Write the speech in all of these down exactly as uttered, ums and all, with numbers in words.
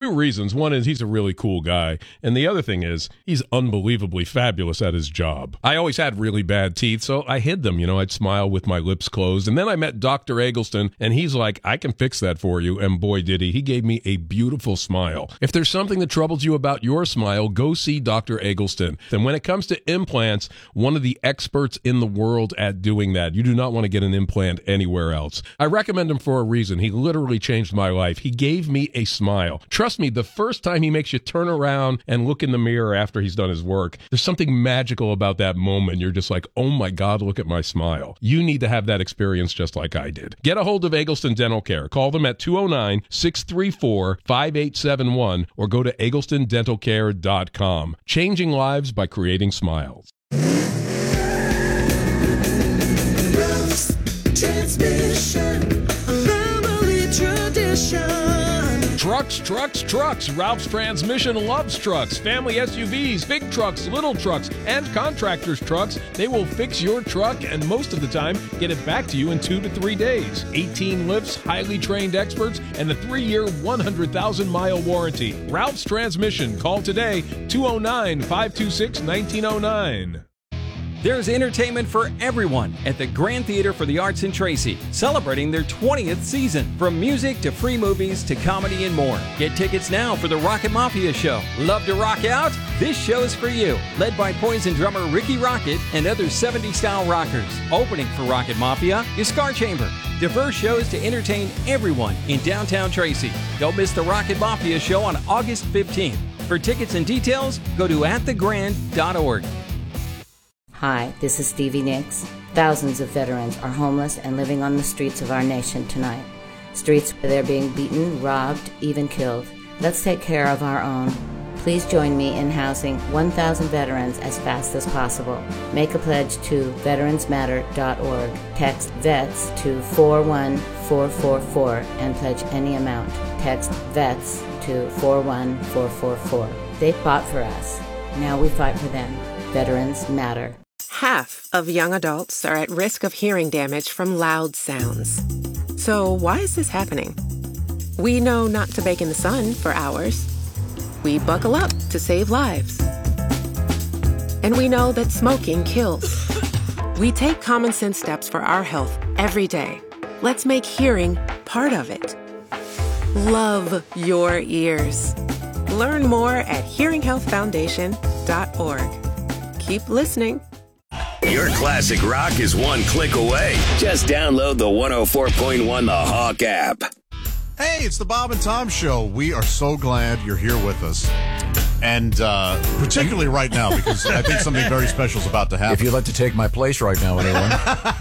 two reasons. One is he's a really cool guy, and the other thing is he's unbelievably fabulous at his job. I always had really bad teeth, so I hid them. You know, I'd smile with my lips closed, and then I met Doctor Eggleston, and he's like, I can fix that for you, and boy, did he. He gave me a beautiful smile. If there's something that troubles you about your smile, go see Doctor Eggleston. And when it comes to implants, one of the experts in the world at doing that. You do not want to get an implant anywhere else. I recommend him for a reason. He literally changed my life. He gave me a smile. Trust me, the first time he makes you turn around and look in the mirror after he's done his work, there's something magical about that moment. You're just like, oh my God, look at my smile. You need to have that experience just like I did. Get a hold of Eggleston Dental Care. Call them at two oh nine, six three four, five eight seven one or go to eggleston dental care dot com. Changing lives by creating smiles. Transmission, family tradition. Trucks, trucks, trucks. Ralph's Transmission loves trucks. Family S U Vs, big trucks, little trucks, and contractors' trucks. They will fix your truck and most of the time get it back to you in two to three days. eighteen lifts, highly trained experts, and a three-year, one hundred thousand mile warranty. Ralph's Transmission. Call today, two oh nine, five two six, nineteen oh nine. There's entertainment for everyone at the Grand Theater for the Arts in Tracy, celebrating their twentieth season. From music to free movies to comedy and more. Get tickets now for the Rocket Mafia show. Love to rock out? This show's for you. Led by Poison drummer Ricky Rocket and other seventies style rockers. Opening for Rocket Mafia is Scar Chamber. Diverse shows to entertain everyone in downtown Tracy. Don't miss the Rocket Mafia show on August fifteenth. For tickets and details, go to at the grand dot org. Hi, this is Stevie Nicks. Thousands of veterans are homeless and living on the streets of our nation tonight. Streets where they're being beaten, robbed, even killed. Let's take care of our own. Please join me in housing one thousand veterans as fast as possible. Make a pledge to veterans matter dot org. Text VETS to four one four four four and pledge any amount. Text VETS to four one four four four. They fought for us. Now we fight for them. Veterans matter. Half of young adults are at risk of hearing damage from loud sounds. So why is this happening? We know not to bake in the sun for hours. We buckle up to save lives. And we know that smoking kills. We take common sense steps for our health every day. Let's make hearing part of it. Love your ears. Learn more at hearing health foundation dot org. Keep listening. Your classic rock is one click away. Just download the one oh four point one The Hawk app. Hey, it's the Bob and Tom Show. We are so glad you're here with us. And uh, particularly right now, because I think something very special is about to happen. If you'd like to take my place right now, anyone.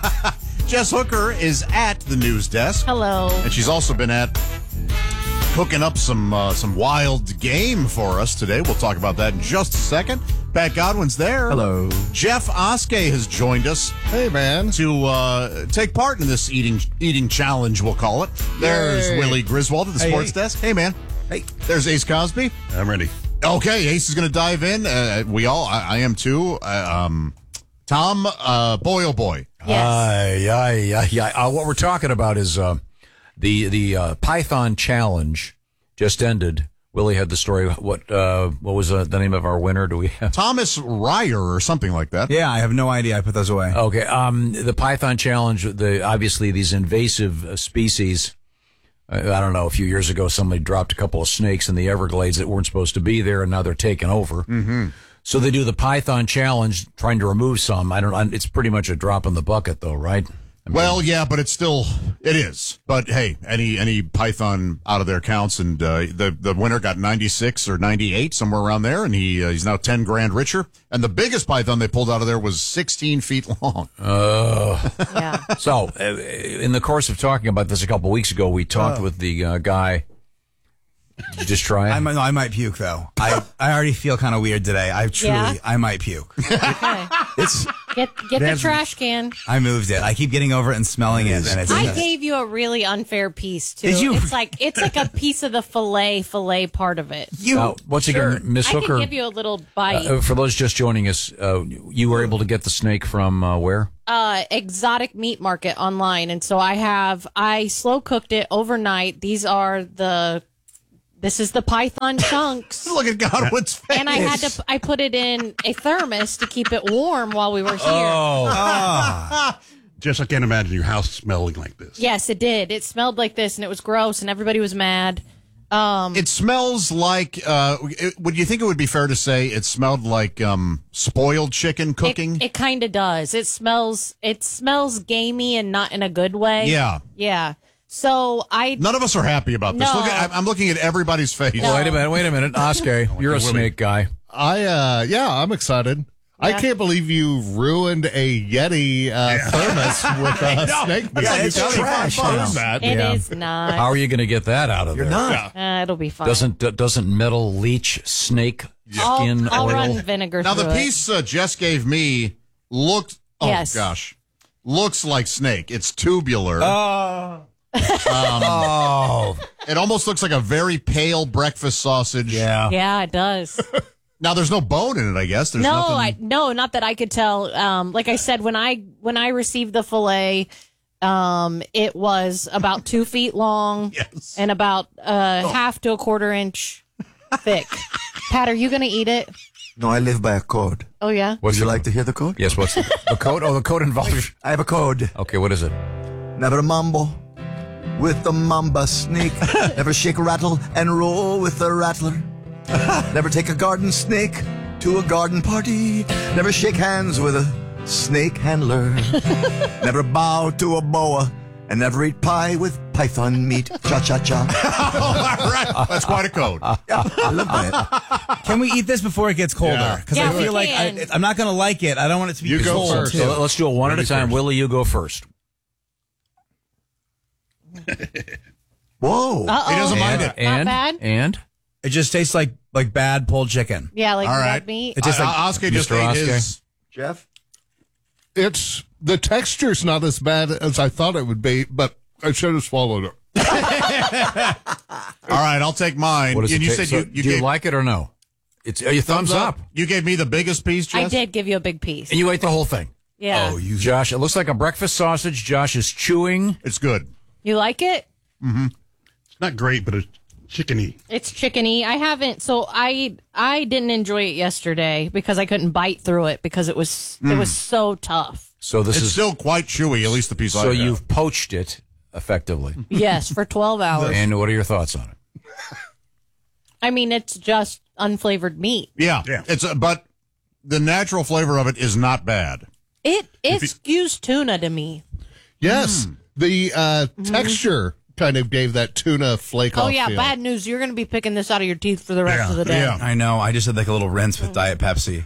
Jess Hooker is at the news desk. Hello. And she's also been at cooking up some uh, some wild game for us today. We'll talk about that in just a second. Pat Godwin's there. Hello. Jeff Oskey has joined us. Hey, man. To uh, take part in this eating eating challenge, we'll call it. There's Yay. Willie Griswold at the Hey, sports hey. desk. Hey, man. Hey. There's Ace Cosby. I'm ready. Okay, Ace is going to dive in. Uh, we all, I, I am too. Uh, um, Tom, uh, boy, oh boy. Yes. Aye, aye, aye, aye. Uh, what we're talking about is uh, the the uh, Python Challenge just ended. Willie had the story. What uh, what was uh, the name of our winner? Do we have Thomas Ryer or something like that? Yeah, I have no idea. I put those away. Okay. Um, the Python Challenge. The obviously these invasive uh, species. I, I don't know. A few years ago, somebody dropped a couple of snakes in the Everglades that weren't supposed to be there, and now they're taking over. Mm-hmm. So they do the Python Challenge, trying to remove some. I don't. It's pretty much a drop in the bucket, though, right? I mean, Well, yeah, but it's still, it is. But hey, any any python out of there counts, and uh, the the winner got ninety-six or ninety-eight, somewhere around there, and he uh, he's now ten grand richer. And the biggest python they pulled out of there was sixteen feet long. Uh, Yeah. so, uh, in the course of talking about this a couple weeks ago, we talked Oh. with the uh, guy. Did you just try it? I might, no, I might puke though. I, I already feel kind of weird today. I truly, Yeah? I might puke. Okay. It's, Get get the That's- trash can. I moved it. I keep getting over it and smelling it, and it's. I gave you a really unfair piece too. Did you? It's like it's like a piece of the fillet fillet part of it. you. Uh, once again, Miss I Hooker. can give you a little bite. uh, for those just joining us, uh, you were able to get the snake from uh, where? uh exotic meat market online, and so I have I slow cooked it overnight. These are the This is the Python chunks. Look at Godwin's face. And I had to, I put it in a thermos to keep it warm while we were here. Oh. Just I can't imagine your house smelling like this. Yes, it did. It smelled like this, and it was gross, and everybody was mad. Um, It smells like, uh, it, would you think it would be fair to say it smelled like um, spoiled chicken cooking? It, it kind of does. It smells. It smells gamey and not in a good way. Yeah. Yeah. So I. None of us are happy about this. No. Look at, I'm looking at everybody's face. No. Wait a minute, wait a minute. Oscar, you're a snake guy. I, uh, yeah, I'm excited. I Yeah. can't believe you ruined a Yeti uh, thermos with a No, snake. yeah, meat. it's You gotta trash find now. that. It Yeah. is not. How are you going to get that out of You're there? not. Uh, it'll be fine. Doesn't uh, doesn't metal leach snake skin I'll, I'll oil? run vinegar Now, through the it. piece uh, Jess gave me looks, oh, Yes. gosh, looks like snake. It's tubular. Oh. Um, It almost looks like a very pale breakfast sausage. Yeah. Yeah, it does. Now, there's no bone in it, I guess. There's no, nothing. I no, not that I could tell. Um, like I said, when I when I received the fillet, um, it was about two feet long Yes. and about uh, half to a quarter inch thick. Pat, are you going to eat it? No, I live by a code. Oh yeah. Would you like to hear the code? Yes. What's the, the code? Oh, the code involves. I have a code. Okay, what is it? Never mumble with the mamba snake. Never shake, rattle, and roll with the rattler. Never take a garden snake to a garden party. Never shake hands with a snake handler. Never bow to a boa. And never eat pie with python meat. Cha-cha-cha. All right. That's quite a code. Yeah, I live by it. Can we eat this before it gets colder? Yeah. Because Yeah, I we feel like I, can. I'm not going to like it. I don't want it to be You go cold. first. too. So let's do it one at a time. first. Willie, you go first. Whoa. Uh-oh. He doesn't mind and, it. And, bad. and It just tastes like like bad pulled chicken. Yeah, like All right. red meat. It tastes Uh, like Oscar just Mister ate Oscar. his. Jeff? It's the texture's not as bad as I thought it would be, but I should have swallowed it. All right, I'll take mine. what does and it you taste? said you, So, you do you gave like it or no? It's are you thumbs, up. You gave me the biggest piece, Jess? I did give you a big piece. and you ate the whole thing. Yeah. Oh, you, Josh. It looks like a breakfast sausage. Josh is chewing. It's good. You like it? It's not great, but it's chickeny. It's chickeny. I haven't. So I I didn't enjoy it yesterday because I couldn't bite through it because it was it was so tough. So this It's is still quite chewy, at least the piece I so have. you've poached it effectively. Yes, for twelve hours. And what are your thoughts on it? I mean, it's just unflavored meat. Yeah, Yeah. it's a, but the natural flavor of it is not bad. It it skews tuna to me. Yes, Mm. the uh, texture kind of gave that tuna flake Oh off yeah, feel. bad news. You're going to be picking this out of your teeth for the rest of the day. yeah. I know. I just did like a little rinse with Diet Pepsi.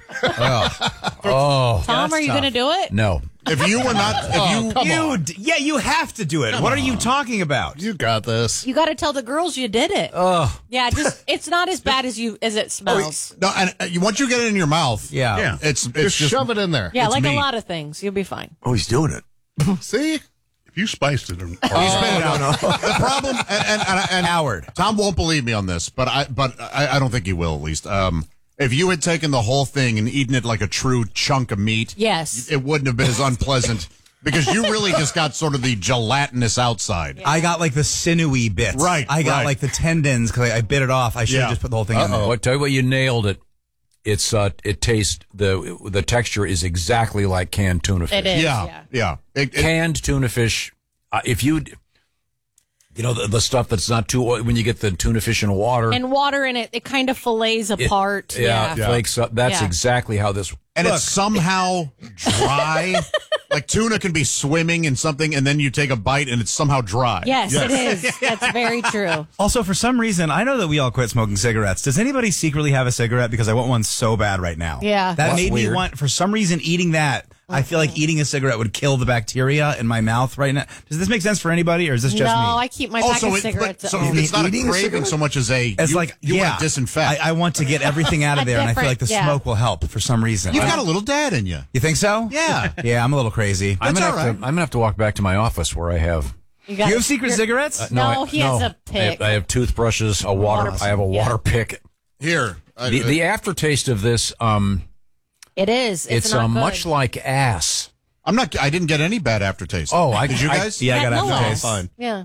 Oh Tom, are you tough. going to do it? no. If you were not, if you, Come you, on. d- yeah, you have to do it. what are you talking about? You got this. You got to tell the girls you did it. Oh, Yeah, just it's not as bad as you as it smells. no, and uh, you, once you get it in your mouth, Yeah. Yeah. it's it's Just, just shove it in there. yeah, it's like meat. a lot of things. You'll be fine. Oh, he's doing it. See? If you spiced it, or, He spit it out. The problem, and, and, and, and Howard. Tom won't believe me on this, but I, but I, I don't think he will. At least, um, if you had taken the whole thing and eaten it like a true chunk of meat, Yes. it wouldn't have been as unpleasant because you really just got sort of the gelatinous outside. I got like the sinewy bits. Right, I got right. like the tendons because I, I bit it off. I should have Yeah. just put the whole thing in there. What tell you what, you nailed it. It's uh, it tastes the the texture is exactly like canned tuna fish. It is. Yeah, Yeah. yeah. It- it- Canned tuna fish. Uh, if you, you know, the, the stuff that's not too oil, when you get the tuna fish in water, And water in it, it kind of fillets it- apart. yeah, Yeah. flakes up. That's Yeah. exactly how this. and Look. it's somehow dry. Like tuna can be swimming in something, and then you take a bite, and it's somehow dry. Yes, it is. That's very true. Also, for some reason, I know that we all quit smoking cigarettes. Does anybody secretly have a cigarette? Because I want one so bad right now. Yeah. That That's made me weird. want, for some reason, eating that. I feel like eating a cigarette would kill the bacteria in my mouth right now. Does this make sense for anybody, or is this just no, me? I keep my Oh, pack so, of it, cigarettes but, at so home. it's not a Eating a craving cigarette? so much as a It's you, like, you yeah, want to disinfect. I, I want to get everything out of there, and I feel like the Different, yeah. smoke will help for some reason. You've I- got a little dad in you. you think so? Yeah. Yeah, I'm a little crazy. I'm That's gonna all have right. to. I'm gonna have to walk back to my office where I have. You, You have secret cigarettes? No, I- he has a I have, pick. I have toothbrushes, a water. Water- I have a yeah. water pick. Here. I- The, the aftertaste of this, um, It is. It's, it's not uh, good. much like ass. I'm not. I didn't get any bad aftertaste. Oh, I did you I- guys? Yeah, I got no aftertaste. less. Yeah.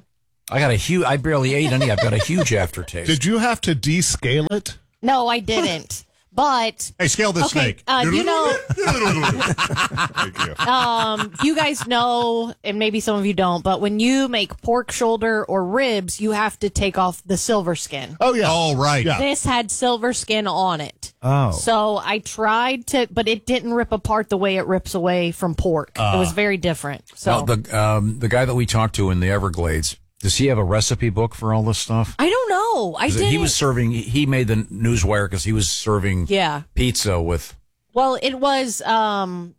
I got a huge. I barely ate any. I've got a huge aftertaste. Did you have to descale it? No, I didn't. But hey, scale this okay, snake. Uh, you know, Thank you. um, you guys know, and maybe some of you don't, but when you make pork shoulder or ribs, you have to take off the silver skin. Oh yeah. Oh right. Yeah. This had silver skin on it. Oh. So I tried to, but it didn't rip apart the way it rips away from pork. Uh, it was very different. So Now, the um, the guy that we talked to in the Everglades, does he have a recipe book for all this stuff? I don't know. I 'Cause didn't. He was serving. He made the newswire because he was serving Yeah. pizza with. Well, it was. Um,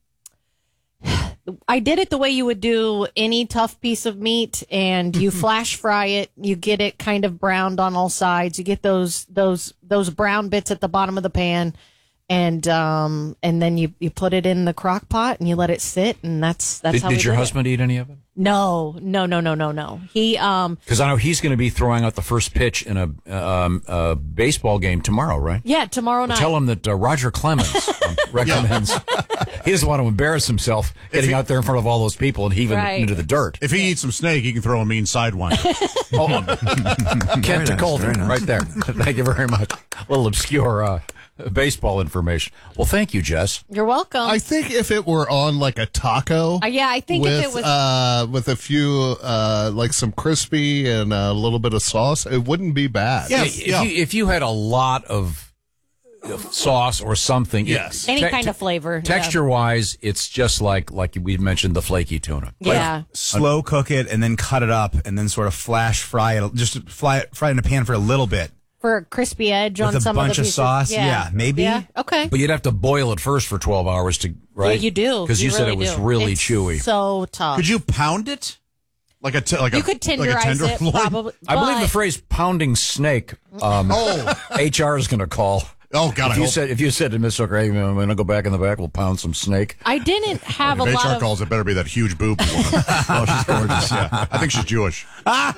I did it the way you would do any tough piece of meat, and you flash fry it. You get it kind of browned on all sides. You get those those those brown bits at the bottom of the pan, and um and then you, you put it in the crock pot and you let it sit, and that's that's Did, how. did we your did husband eat any of it? It. No, no, no, no, no, no. He um Because I know he's going to be throwing out the first pitch in a, um, a baseball game tomorrow, right? yeah tomorrow night. Tell him that uh, Roger Clemens um, recommends. He doesn't want to embarrass himself getting he- out there in front of all those people and heaving Right. into the dirt. If he eats some snake, he can throw a mean sidewinder. Oh, Kent nice, Colton, very nice. right there. Thank you very much. A little obscure uh, baseball information. Well, thank you, Jess. You're welcome. I think if it were on like a taco, Uh, yeah, I think with if it was. uh, with a few uh, like some crispy and a little bit of sauce, it wouldn't be bad. Yeah. If, you, if you had a lot of of sauce or something, it- Yes. Any te- kind of flavor, yeah. texture wise, it's just like like we mentioned the flaky tuna. yeah. Slow cook it and then cut it up and then sort of flash fry it. Just fry it, fry it in a pan for a little bit For a crispy edge on with a some bunch of the of pieces. sauce. Yeah, maybe. Yeah. Okay. But you'd have to boil it first for twelve hours to right. Yeah, you do. because you, said really it was do. really It's chewy. So tough. Could you pound it? Like a t- like You a could like a tenderize it, tenderloin? probably. I believe but- the phrase "pounding snake." Um, Oh. H R is going to call. Oh God! If I you hope. said if you said to Miss Hooker, "Hey, I'm going to go back in the back, we'll pound some snake." I didn't have if a H lot R of. calls, it better be that huge boob woman. Oh, she's gorgeous. Yeah, I think she's Jewish. Uh,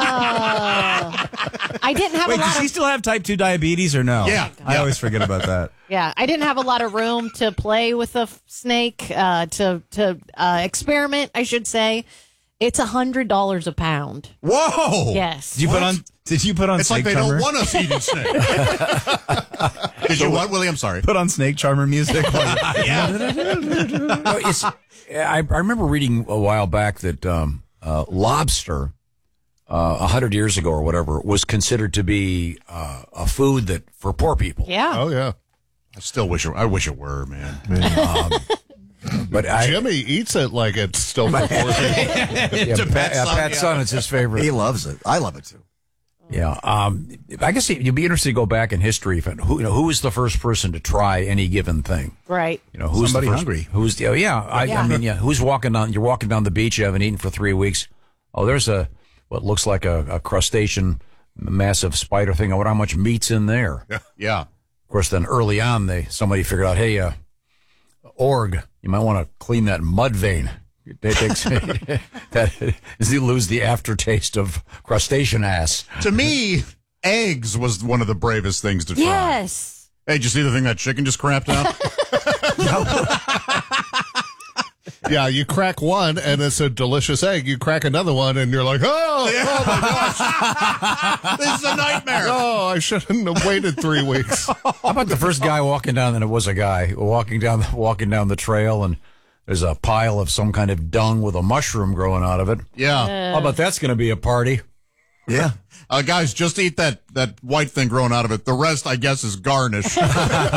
I didn't have Wait, a lot does of. she still have type two diabetes or no? Yeah. I Yeah. always forget about that. Yeah, I didn't have a lot of room to play with the f- snake, uh, to to uh, experiment, I should say. It's a hundred dollars a pound. Whoa! Yes. Did you put on? Did you put on? It's like snake they charmer? don't want us eating snake. Did you what, Willie? I'm sorry. Put on snake charmer music. Yeah. No, it's, I, I remember reading a while back that um, uh, lobster, a uh, hundred years ago or whatever, was considered to be uh, a food that for poor people. Yeah. Oh yeah. I still wish it. I wish it were, man. Um, but I, Jimmy eats it like it's still before him. yeah, To Pat, Pat's uh, son, Pat's yeah. son, it's his favorite. He loves it. I love it too. Yeah, um, I guess you'd be interested to go back in history. If it, who, you know, who was the first person to try any given thing? Right. You know, who's Somebody the first, hungry. Who's the, oh, yeah, I, Yeah. I mean, yeah. Who's walking down? You're walking down the beach. You haven't eaten for three weeks. Oh, there's a what looks like a, a crustacean, massive spider thing. I wonder how much meat's in there. Yeah. Of course, then early on, they somebody figured out, hey, uh, org, you might want to clean that mud vein. It takes that is you lose the aftertaste of crustacean ass. To me, eggs was one of the bravest things to try. Yes. Hey, did you see the thing that chicken just crapped out? Yeah, you crack one and it's a delicious egg. You crack another one and you're like, oh, oh my gosh, This is a nightmare. oh, I shouldn't have waited three weeks. How about the first guy walking down, and it was a guy walking down walking down the trail, and there's a pile of some kind of dung with a mushroom growing out of it. Yeah. How about that's going to be a party? Yeah. Uh, guys, just eat that, that white thing growing out of it. The rest, I guess, is garnish. Because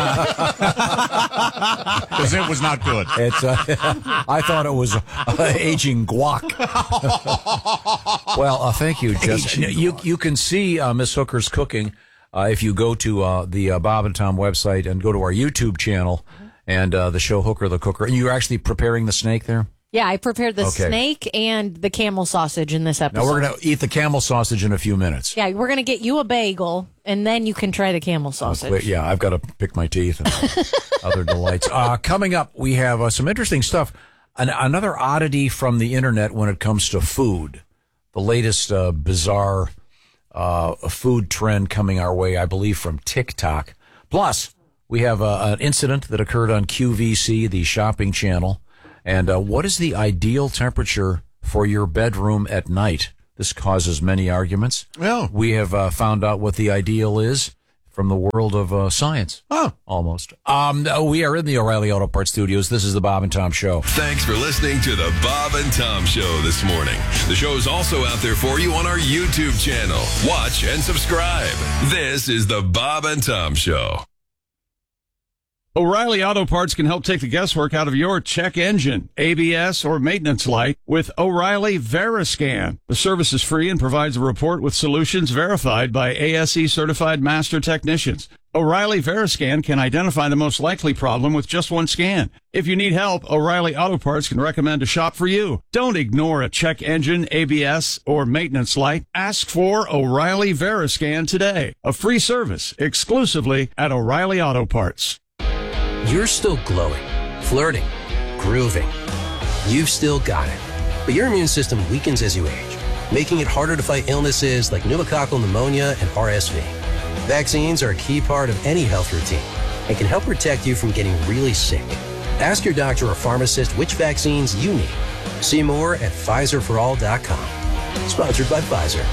it was not good. It's. Uh, I thought it was uh, aging guac. Well, uh, thank you, Jess. You you can see uh, Miss Hooker's cooking uh, if you go to uh, the uh, Bob and Tom website and go to our YouTube channel and uh, the show Hooker the Cooker. And you're actually preparing the snake there. Yeah, I prepared the Okay. snake and the camel sausage in this episode. Now we're going to eat the camel sausage in a few minutes. Yeah, we're going to get you a bagel, and then you can try the camel sausage. Wait, yeah, I've got to pick my teeth and other delights. Uh, coming up, we have uh, some interesting stuff. An, another oddity from the internet when it comes to food. The latest uh, bizarre uh, food trend coming our way, I believe, from TikTok. Plus, we have uh, an incident that occurred on Q V C, the shopping channel. And uh, what is the ideal temperature for your bedroom at night? This causes many arguments. Yeah. We have uh, found out what the ideal is from the world of uh, science. Oh. Almost. Um, no, we are in the O'Reilly Auto Parts studios. This is the Bob and Tom Show. Thanks for listening to the Bob and Tom Show this morning. The show is also out there for you on our YouTube channel. Watch and subscribe. This is the Bob and Tom Show. O'Reilly Auto Parts can help take the guesswork out of your check engine, A B S, or maintenance light with O'Reilly Veriscan. The service is free and provides a report with solutions verified by A S E certified master technicians. O'Reilly Veriscan can identify the most likely problem with just one scan. If you need help, O'Reilly Auto Parts can recommend a shop for you. Don't ignore a check engine, A B S, or maintenance light. Ask for O'Reilly Veriscan today. A free service exclusively at O'Reilly Auto Parts. You're still glowing, flirting, grooving. You've still got it. But your immune system weakens as you age, making it harder to fight illnesses like pneumococcal pneumonia and R S V. Vaccines are a key part of any health routine and can help protect you from getting really sick. Ask your doctor or pharmacist which vaccines you need. See more at Pfizer for all dot com. Sponsored by Pfizer.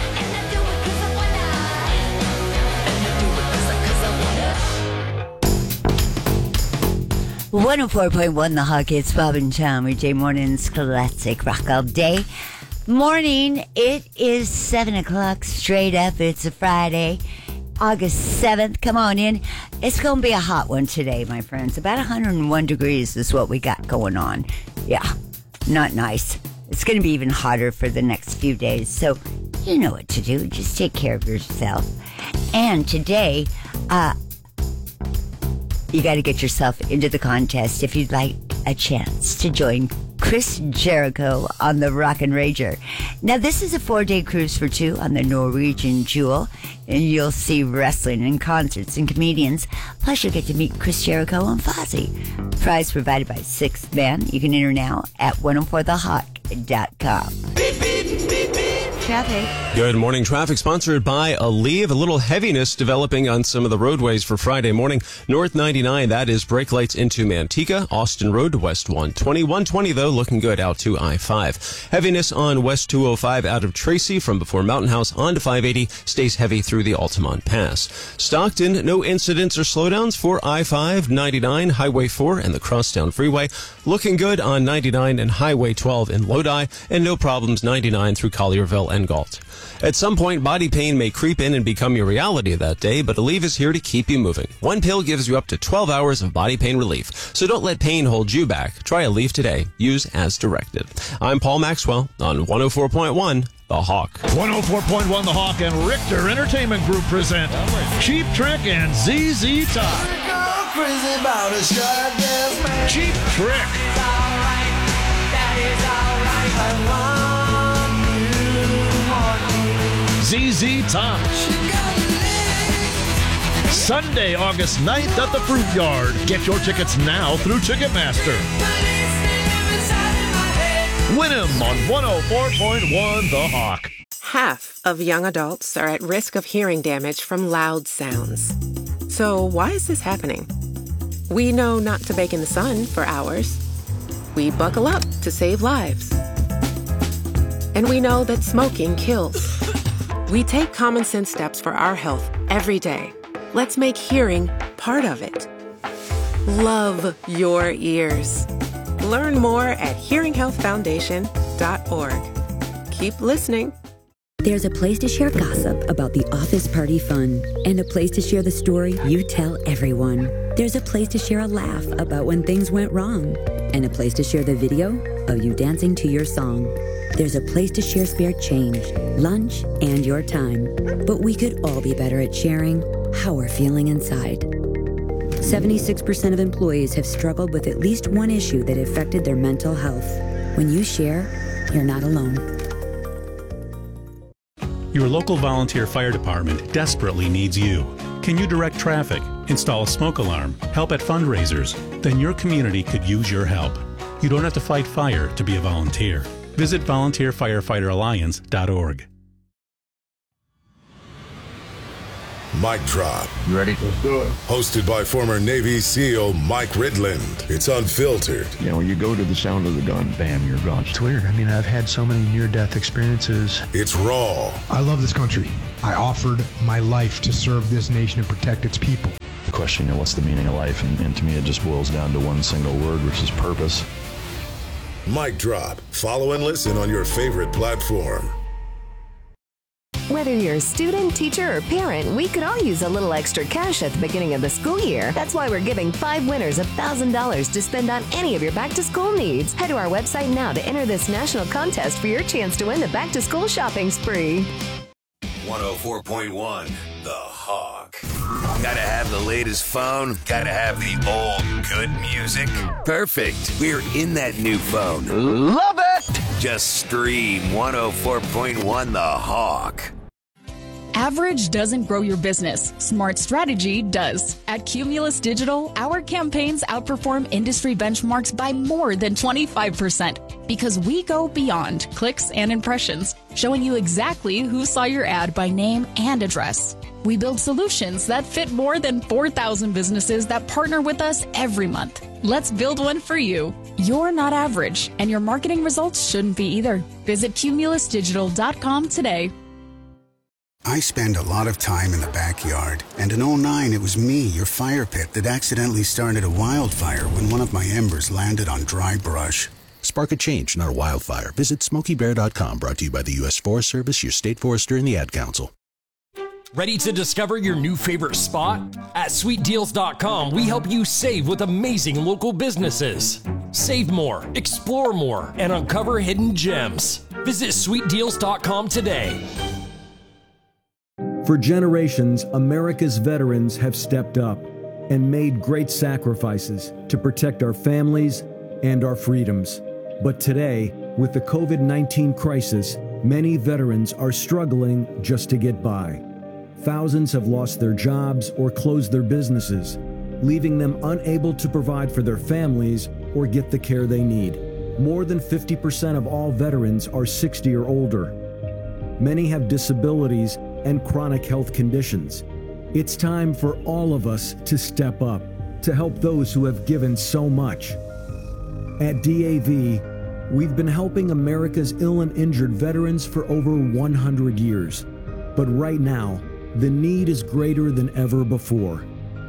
one oh four point one The Hawk. It's Bob and Tom with Jay Morning's Classic Rock All Day. Morning, it is seven o'clock straight up. It's a Friday, August seventh. Come on in. It's going to be a hot one today, my friends. About one hundred one degrees is what we got going on. Yeah, not nice. It's going to be even hotter for the next few days. So you know what to do. Just take care of yourself. And today, uh, you got to get yourself into the contest if you'd like a chance to join Chris Jericho on the Rockin' Rager. Now, this is a four-day cruise for two on the Norwegian Jewel, and you'll see wrestling and concerts and comedians. Plus, you'll get to meet Chris Jericho and Fozzy. Prize provided by Sixth Man. You can enter now at one oh four the hawk dot com. Traffic. Good morning. Traffic sponsored by Aleve. A little heaviness developing on some of the roadways for Friday morning. North ninety-nine, that is brake lights into Manteca. Austin Road to West one twenty. one twenty, though, looking good out to I five. Heaviness on West two oh five out of Tracy from before Mountain House on to five eighty. Stays heavy through the Altamont Pass. Stockton, no incidents or slowdowns for I five, ninety-nine, Highway four, and the Crosstown Freeway. Looking good on ninety-nine and Highway twelve in Lodi. And no problems ninety-nine through Collierville and Galt. At some point, body pain may creep in and become your reality that day, but Aleve is here to keep you moving. One pill gives you up to twelve hours of body pain relief, so don't let pain hold you back. Try Aleve today. Use as directed. I'm Paul Maxwell on one oh four point one The Hawk. one oh four point one The Hawk and Richter Entertainment Group present Cheap Trick and Z Z Top. Cheap Trick. Z Z Top. Sunday, August ninth at the Fruit Yard. Get your tickets now through Ticketmaster. Win 'em on one oh four point one The Hawk. Half of young adults are at risk of hearing damage from loud sounds. So why is this happening? We know not to bake in the sun for hours. We buckle up to save lives. And we know that smoking kills. We take common sense steps for our health every day. Let's make hearing part of it. Love your ears. Learn more at hearing health foundation dot org. Keep listening. There's a place to share gossip about the office party fun, and a place to share the story you tell everyone. There's a place to share a laugh about when things went wrong, and a place to share the video of you dancing to your song. There's a place to share spare change, lunch, and your time. But we could all be better at sharing how we're feeling inside. seventy-six percent of employees have struggled with at least one issue that affected their mental health. When you share, you're not alone. Your local volunteer fire department desperately needs you. Can you direct traffic, install a smoke alarm, help at fundraisers? Then your community could use your help. You don't have to fight fire to be a volunteer. Visit volunteer firefighter alliance dot org. Mic Drop. You ready? Let's do it. Hosted by former Navy SEAL Mike Ridland. It's unfiltered. You know, you go to the sound of the gun, bam, you're gone. It's weird. I mean, I've had so many near-death experiences. It's raw. I love this country. I offered my life to serve this nation and protect its people. The question, you know, what's the meaning of life? And, and to me, it just boils down to one single word, which is purpose. Mic Drop. Follow and listen on your favorite platform. Whether you're a student, teacher, or parent, we could all use a little extra cash at the beginning of the school year. That's why we're giving five winners one thousand dollars to spend on any of your back-to-school needs. Head to our website now to enter this national contest for your chance to win the back-to-school shopping spree. one oh four point one, The Hawk. Gotta have the latest phone, gotta have the old good music. Perfect. We're in that new phone. Love it! Just stream one oh four point one The Hawk. Average doesn't grow your business. Smart strategy does. At Cumulus Digital, our campaigns outperform industry benchmarks by more than twenty-five percent because we go beyond clicks and impressions, showing you exactly who saw your ad by name and address. We build solutions that fit more than four thousand businesses that partner with us every month. Let's build one for you. You're not average, and your marketing results shouldn't be either. Visit cumulus digital dot com today. I spend a lot of time in the backyard, and in oh nine it was me, your fire pit, that accidentally started a wildfire when one of my embers landed on dry brush. Spark a change, not a wildfire. Visit smokey bear dot com, brought to you by the U S Forest Service, your state forester, and the Ad Council. Ready to discover your new favorite spot? At sweet deals dot com, we help you save with amazing local businesses. Save more, explore more, and uncover hidden gems. Visit sweet deals dot com today. For generations, America's veterans have stepped up and made great sacrifices to protect our families and our freedoms. But today, with the COVID nineteen crisis, many veterans are struggling just to get by. Thousands have lost their jobs or closed their businesses, leaving them unable to provide for their families or get the care they need. More than fifty percent of all veterans are sixty or older. Many have disabilities and chronic health conditions. It's time for all of us to step up to help those who have given so much. At D A V, we've been helping America's ill and injured veterans for over one hundred years. But right now, the need is greater than ever before.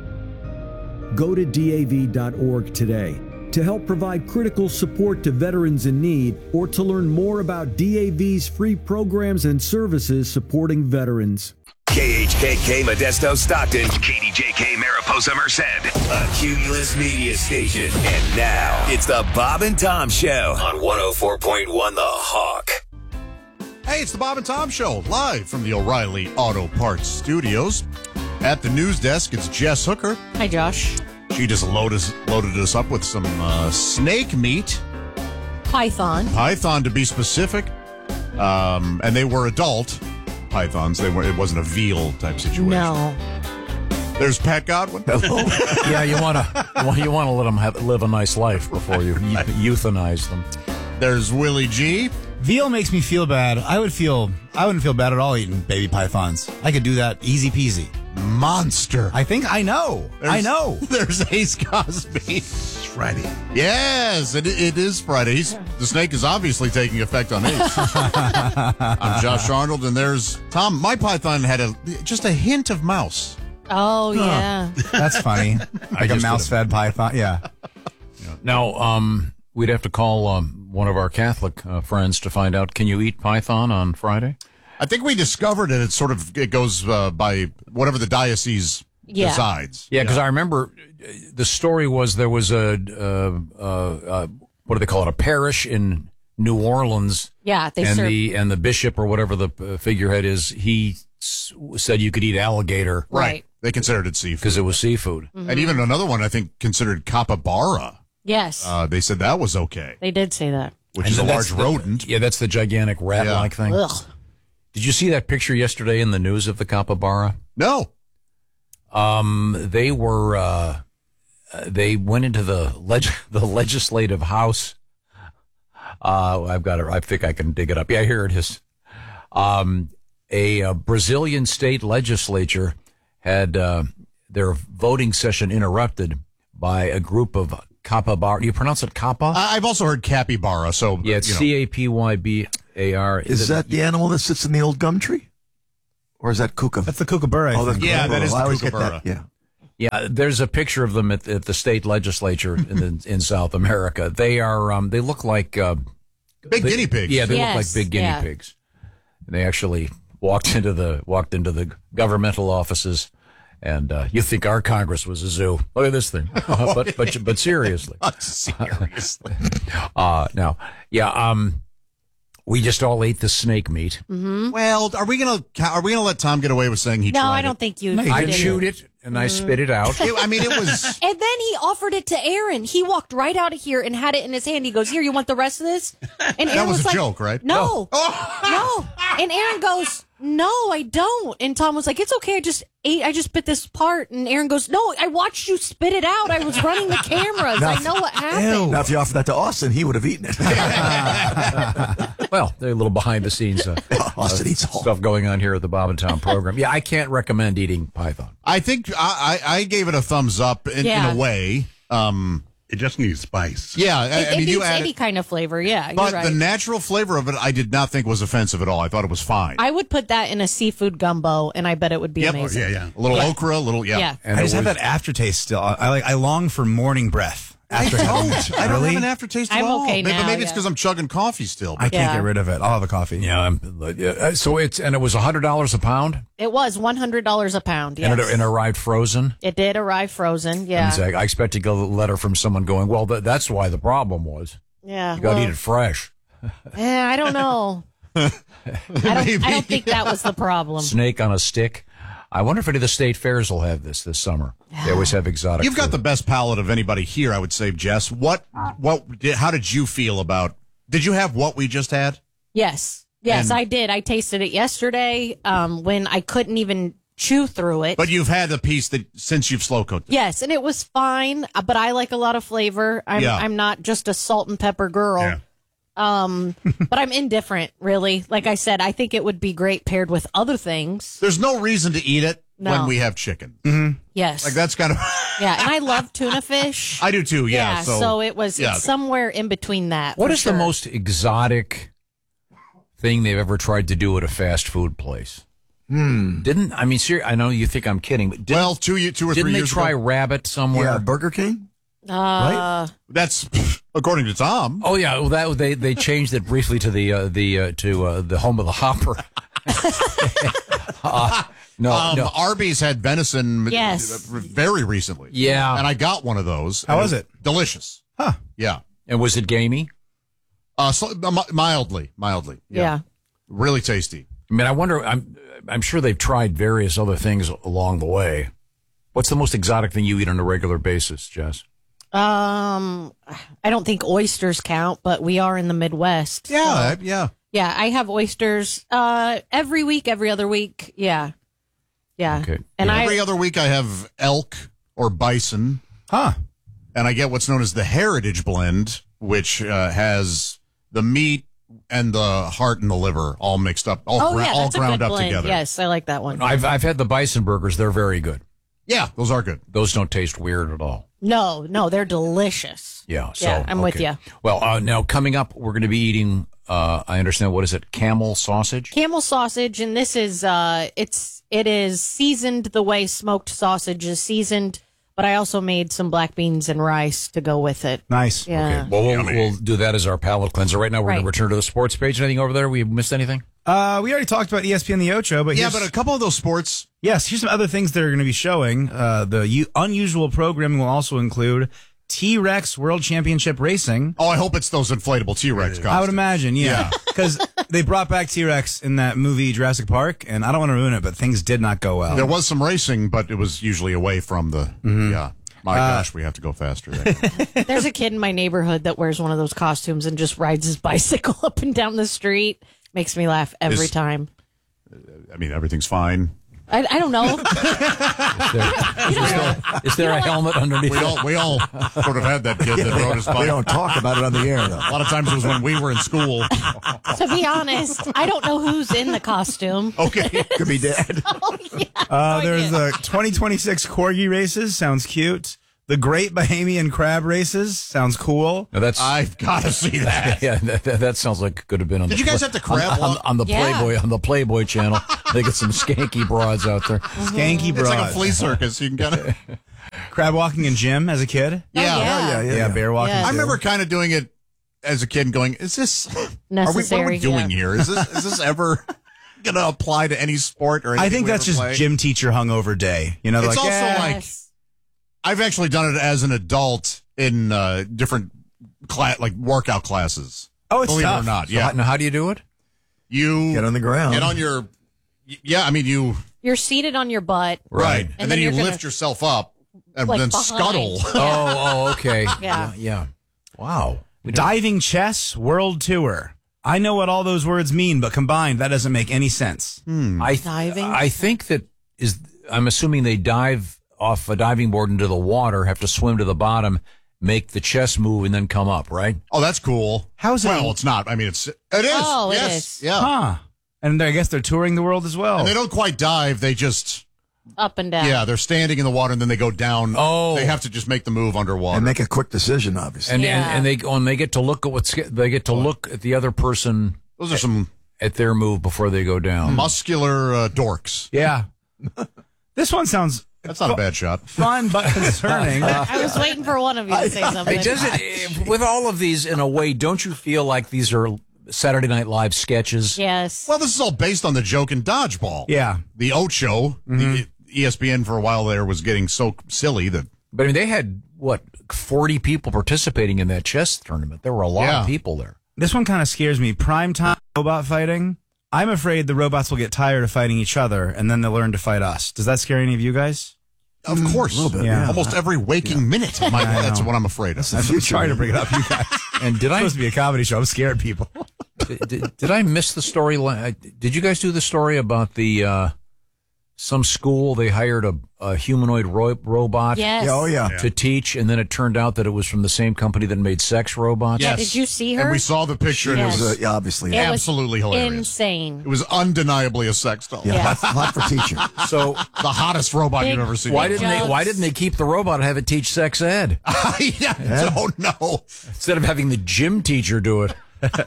Go to D A V dot org today to help provide critical support to veterans in need, or to learn more about D A V's free programs and services supporting veterans. K H K K Modesto Stockton, K D J K Mariposa Merced, a Cumulus media station. And now, it's the Bob and Tom Show on one oh four point one The Hawk. Hey, it's the Bob and Tom Show, live from the O'Reilly Auto Parts Studios. At the news desk, it's Jess Hooker. Hi, Josh. She just loaded us, loaded us up with some uh, snake meat. Python. Python, to be specific. Um, and they were adult pythons. They were. It wasn't a veal type situation. No. There's Pat Godwin. Yeah, you want to you want to let them have, live a nice life before you euthanize them. There's Willie G. Veal makes me feel bad. I would feel I wouldn't feel bad at all eating baby pythons. I could do that easy peasy. Monster. I think I know. There's, I know. There's Ace Cosby. It's Friday. Yes, it, it is Friday. He's, the snake is obviously taking effect on Ace. I'm Josh Arnold, and there's Tom. My python had a just a hint of mouse. Oh, huh. Yeah. That's funny. Like a mouse-fed python. Yeah. Now, um, we'd have to call um, one of our Catholic uh, friends to find out, can you eat python on Friday? I think we discovered it. It sort of it goes uh, by whatever the diocese yeah. decides. Yeah, because I remember the story was there was a, uh, uh, uh, what do they call it, a parish in New Orleans. Yeah, they and serve- the and the bishop or whatever the uh, figurehead is, he s- said you could eat alligator. Right. They considered it seafood. Because it was seafood. Mm-hmm. And even another one, I think, considered capybara. Yes. Uh, they said that was okay. They did say that. Which And is a that's large the- rodent. Yeah, that's the gigantic rat-like Yeah. thing. Ugh. Did you see that picture yesterday in the news of the capybara? No. Um, they were, uh, they went into the leg- the legislative house. Uh, I've got it. I think I can dig it up. Yeah, here it is. Um, a, uh Brazilian state legislature had uh, their voting session interrupted by a group of capybara. You pronounce it kappa? I've also heard capybara. So yeah, it's you know. C A P Y B A R. Is that the animal that sits in the old gum tree? Or is that kookaburra? That's the kookaburra. Oh, that's yeah, that is I the always get kookaburra. that, yeah. Yeah, there's a picture of them at, at the state legislature in, the, in South America. They are, um, they look like uh, big they, guinea pigs. Yeah, they Yes, look like big guinea yeah. pigs. And they actually walked into the walked into the governmental offices, and uh, you think our Congress was a zoo? Look at this thing. Uh, but but but seriously, seriously. uh, now, yeah, um, we just all ate the snake meat. Mm-hmm. Well, are we gonna are we gonna let Tom get away with saying he No, tried I don't it? think you. I did chewed it and I spit it out. It- I mean, it was. And then he offered it to Aaron. He walked right out of here and had it in his hand. He goes, "Here, you want the rest of this?" And Aaron That was was a like, joke, right? No, no. And Aaron goes, "No, I don't." And Tom was like, "It's okay. I just ate. I just bit this part." And Aaron goes, "No, I watched you spit it out. I was running the cameras. I know what happened." Now, if you offered that to Austin, he would have eaten it. Well, there's a little behind the scenes uh, Austin uh, eats all. stuff going on here at the Bob and Tom program. Yeah, I can't recommend eating python. I think I, I, I gave it a thumbs up in, Yeah. in a way. Um, It just needs spice. yeah, I, It, I it mean, you needs added, any kind of flavor. Yeah, but you're right. the natural flavor of it, I did not think was offensive at all. I thought it was fine. I would put that in a seafood gumbo, and I bet it would be Yep. amazing. Yeah, yeah. a little Yeah. okra, a little yeah. Yeah. And I it just have was- that aftertaste still. I like. I long for morning breath. After I having don't. it. I don't Really? have an aftertaste at I'm all. okay Maybe, now, maybe it's yeah. because I'm chugging coffee still. I can't Yeah. get rid of it. I'll have a coffee. Yeah, I'm, yeah. So it's and it was a hundred dollars a pound, It was one hundred dollars a pound. Yes. and, it, and it arrived frozen. It did arrive frozen. Yeah. And so I expect to get a letter from someone going, "Well, th- that's why the problem was. Yeah. You got to well, eat it fresh." eh, I don't know. I don't, I don't think that was the problem. Snake on a stick. I wonder if any of the state fairs will have this this summer. They always have exotic. You've got food. the best palate of anybody here, I would say, Jess. What, what, did, how did you feel about? Did you have what we just had? Yes. Yes, And- I did. I tasted it yesterday um, when I couldn't even chew through it. But you've had the piece that since you've slow cooked it. Yes, and it was fine, uh, but I like a lot of flavor. I'm Yeah. I'm not just a salt and pepper girl. Yeah. Um, but I'm indifferent, really. Like I said, I think it would be great paired with other things. There's no reason to eat it No. when we have chicken. Yes. Like that's kind of. Yeah, and I love tuna fish. I do too. Yeah. Yeah, so, so, it was yeah. it's somewhere in between that. What for is sure. the most exotic thing they've ever tried to do at a fast food place? Hmm. Didn't I mean? Ser- I know you think I'm kidding, but didn't, well, two, ye- two or didn't three they years try ago. rabbit somewhere? Yeah, Burger King? Uh, That's according to Tom. Oh yeah, well, that they they changed it briefly to the uh, the uh, to uh, the home of the hopper. uh, no, um, no. Arby's had venison Yes. very recently. Yeah. And I got one of those. How and was it? Delicious. Huh. Yeah. And was it gamey? Uh, so, uh, mi- mildly, mildly. yeah. Really tasty. I mean, I wonder. I'm I'm sure they've tried various other things along the way. What's the most exotic thing you eat on a regular basis, Jess? Um, I don't think oysters count, but we are in the Midwest. Yeah. so- uh, yeah. yeah. I have oysters uh every week, every other week. Yeah, yeah. Okay. And I Every other week I have elk or bison. Huh. And I get what's known as the Heritage Blend, which uh, has the meat and the heart and the liver all mixed up, all, oh gra- yeah, all that's a ground good up blend. together. Yes, I like that one. I've I've had the bison burgers. They're very good. Yeah, those are good. Those don't taste weird at all. No, no, they're delicious. Yeah. So, Yeah, I'm with okay. ya. Well, uh, now coming up, we're going to be eating. Uh, I understand. What is it? Camel sausage. Camel sausage, and this is uh, it's it is seasoned the way smoked sausage is seasoned. But I also made some black beans and rice to go with it. Nice. Yeah. Okay. Well, we'll, we'll do that as our palate cleanser. Right now, we're going Right. to return to the sports page. Anything over there? We missed anything? Uh, we already talked about E S P N The Ocho, but Yeah, here's- but a couple of those sports. yes, here's some other things that are going to be showing. Uh, the u- unusual programming will also include T-Rex World Championship Racing. Oh, I hope it's those inflatable T-Rex costumes. I would imagine, yeah, Yeah. because they brought back T-Rex in that movie Jurassic Park, and I don't want to ruin it, but things did not go well. There was some racing, but it was usually away from the. Yeah. My Uh, gosh, we have to go faster there. There's a kid in my neighborhood that wears one of those costumes and just rides his bicycle up and down the street. Makes me laugh every Is- time. I mean, everything's fine. I, I don't know. Is there, is there, is there a helmet underneath? We all, we all sort of had that kid that rode his bike. We don't talk about it on the air, though. A lot of times it was when we were in school. To be honest, I don't know who's in the costume. Okay. Could be dead. Oh, Uh, there's the twenty twenty-six Corgi races. Sounds cute. The Great Bahamian Crab races. Sounds cool. Now that's I've got to see that. yeah, that, that, that sounds like it could have been on Did the you guys Play- have to crab on, on, walk? on the Yeah. Playboy on the Playboy channel. They get some skanky broads out there. Skanky It's broads. like a flea circus. You can get it. Crab walking in gym as a kid. Yeah. yeah. yeah, yeah, Yeah, bear walking. Yes. I too. remember kind of doing it as a kid and going, is this, are we, what are Necessary, we doing yeah. here? Is this, is this ever going to apply to any sport or anything I think we that's ever just play? gym teacher hungover day. You know, It's like also yeah. like, Yes. I've actually done it as an adult in uh, different cla- like workout classes. Oh, it's Believe tough. it or not. So Yeah. how, now, how do you do it? You Get on the ground. get on your, yeah, I mean, you, You're seated on your butt. right. And, And then, then you you're lift gonna- yourself up and Like then behind. scuttle. Oh, oh, okay. Yeah. yeah. Wow. Diving chess world tour. I know what all those words mean, but combined, that doesn't make any sense. I th- Diving? I think that is. I'm assuming they dive off a diving board into the water, have to swim to the bottom, make the chess move, and then come up. Right? Oh, that's cool. How's it? Well, it's not. I mean, it's, it is. Oh, it yes. is. Yeah. Huh. And I guess they're touring the world as well. And they don't quite dive. They just, Up and down. yeah, they're standing in the water and then they go down. Oh. They have to just make the move underwater. and make a quick decision, obviously. And, Yeah. and and they when they get to look at what's they get to look at the other person Those are some at their move before they go down. muscular uh, dorks. Yeah. This one sounds That's not a bad shot. fun but concerning. I was waiting for one of you to say something. It does it with all of these in a way. Don't you feel like these are Saturday Night Live sketches? Yes. Well, this is all based on the joke in Dodgeball. Yeah. The Ocho, the E S P N for a while there was getting so silly that But I mean, they had what forty people participating in that chess tournament. There were a lot Yeah. of people there. This one kind of scares me. Primetime robot fighting. I'm afraid the robots will get tired of fighting each other and then they'll learn to fight us. Does that scare any of you guys? of course, a little bit, Yeah. yeah. almost every waking minute. My, I that's know. what I'm afraid of. I'm future, trying to man. bring it up, you guys. And did It's I supposed to be a comedy show. I'm scared people. did, did, did I miss the story? li- Did you guys do the story about the uh, some school they hired a, a humanoid ro- robot? Yes. Yeah, oh, yeah. To teach, and then it turned out that it was from the same company that made sex robots. Yeah, did you see her? And we saw the picture, and Yes. it was Uh, yeah, obviously. It was absolutely hilarious. insane. It was undeniably a sex doll. Yeah, Yes. hot, hot for teacher. So The hottest robot Big- you've ever seen. why Big didn't they? Why jokes. didn't they keep the robot and have it teach sex ed yeah, I don't know. instead of having the gym teacher do it?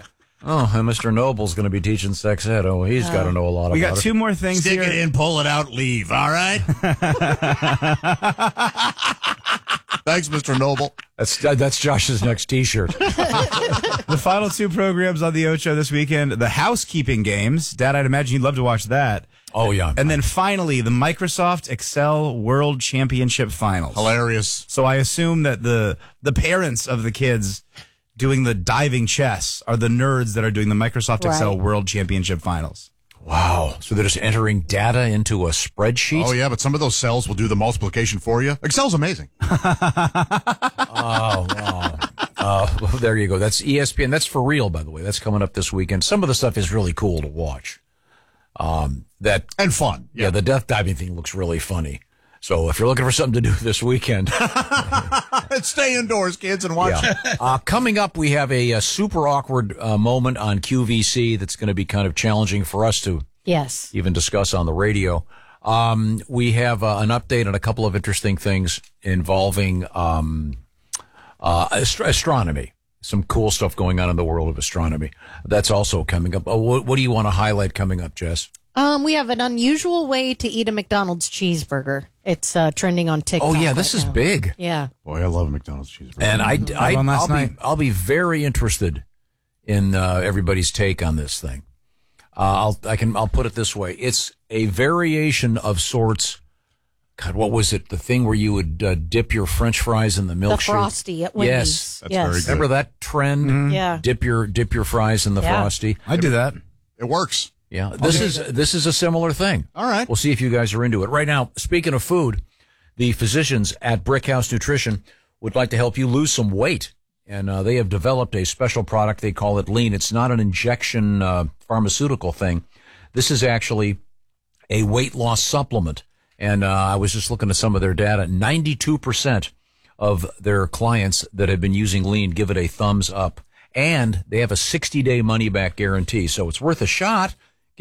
Oh, and Mister Noble's going to be teaching sex ed. Oh, he's got to know a lot We about got it. two more things Stick here. it in, pull it out, leave. All right. Thanks, Mister Noble. That's that's Josh's next T-shirt. The final two programs on the Ocho this weekend, the housekeeping games. Dad, I'd imagine you'd love to watch that. Oh yeah, And then finally, the Microsoft Excel World Championship Finals. Hilarious. So I assume that the the parents of the kids doing the diving chess are the nerds that are doing the Microsoft Excel Right. World Championship Finals. wow. So they're just entering data into a spreadsheet. Oh yeah, but some of those cells will do the multiplication for you. Excel's amazing. Oh, wow. Uh, well, there you go. That's E S P N. That's for real, by the way. That's coming up this weekend. Some of the stuff is really cool to watch. Um, that and fun. Yeah, the death diving thing looks really funny. So if you're looking for something to do this weekend, stay indoors, kids, and watch. yeah. Uh, coming up, we have a, a super awkward uh, moment on Q V C that's going to be kind of challenging for us to Yes. even discuss on the radio. Um, we have uh, an update on a couple of interesting things involving um, uh, ast- astronomy. Some cool stuff going on in the world of astronomy. That's also coming up. Oh, what, what do you want to highlight coming up, Jess? Um, we have an unusual way to eat a McDonald's cheeseburger. It's uh, trending on TikTok. Oh, yeah, this right is now. big. Yeah. Boy, I love a McDonald's cheeseburger. And I, I, one last I'll, night. be, I'll be very interested in uh, everybody's take on this thing. Uh, I'll, I can, I'll put it this way: it's a variation of sorts. God, what was it? The thing where you would uh, dip your French fries in the milkshake. The Frosty at Wendy's. Yes, That's yes. very good. remember that trend? Yeah. Dip your dip your fries in the Yeah. Frosty. I do that. It works. Yeah, this is this is a similar thing. All right. We'll see if you guys are into it. Right now, speaking of food, the physicians at Brickhouse Nutrition would like to help you lose some weight. And uh, they have developed a special product. They call it Lean. It's not an injection uh, pharmaceutical thing. This is actually a weight loss supplement. And uh, I was just looking at some of their data. ninety-two percent of their clients that have been using Lean give it a thumbs up. And they have a sixty-day money-back guarantee. So it's worth a shot.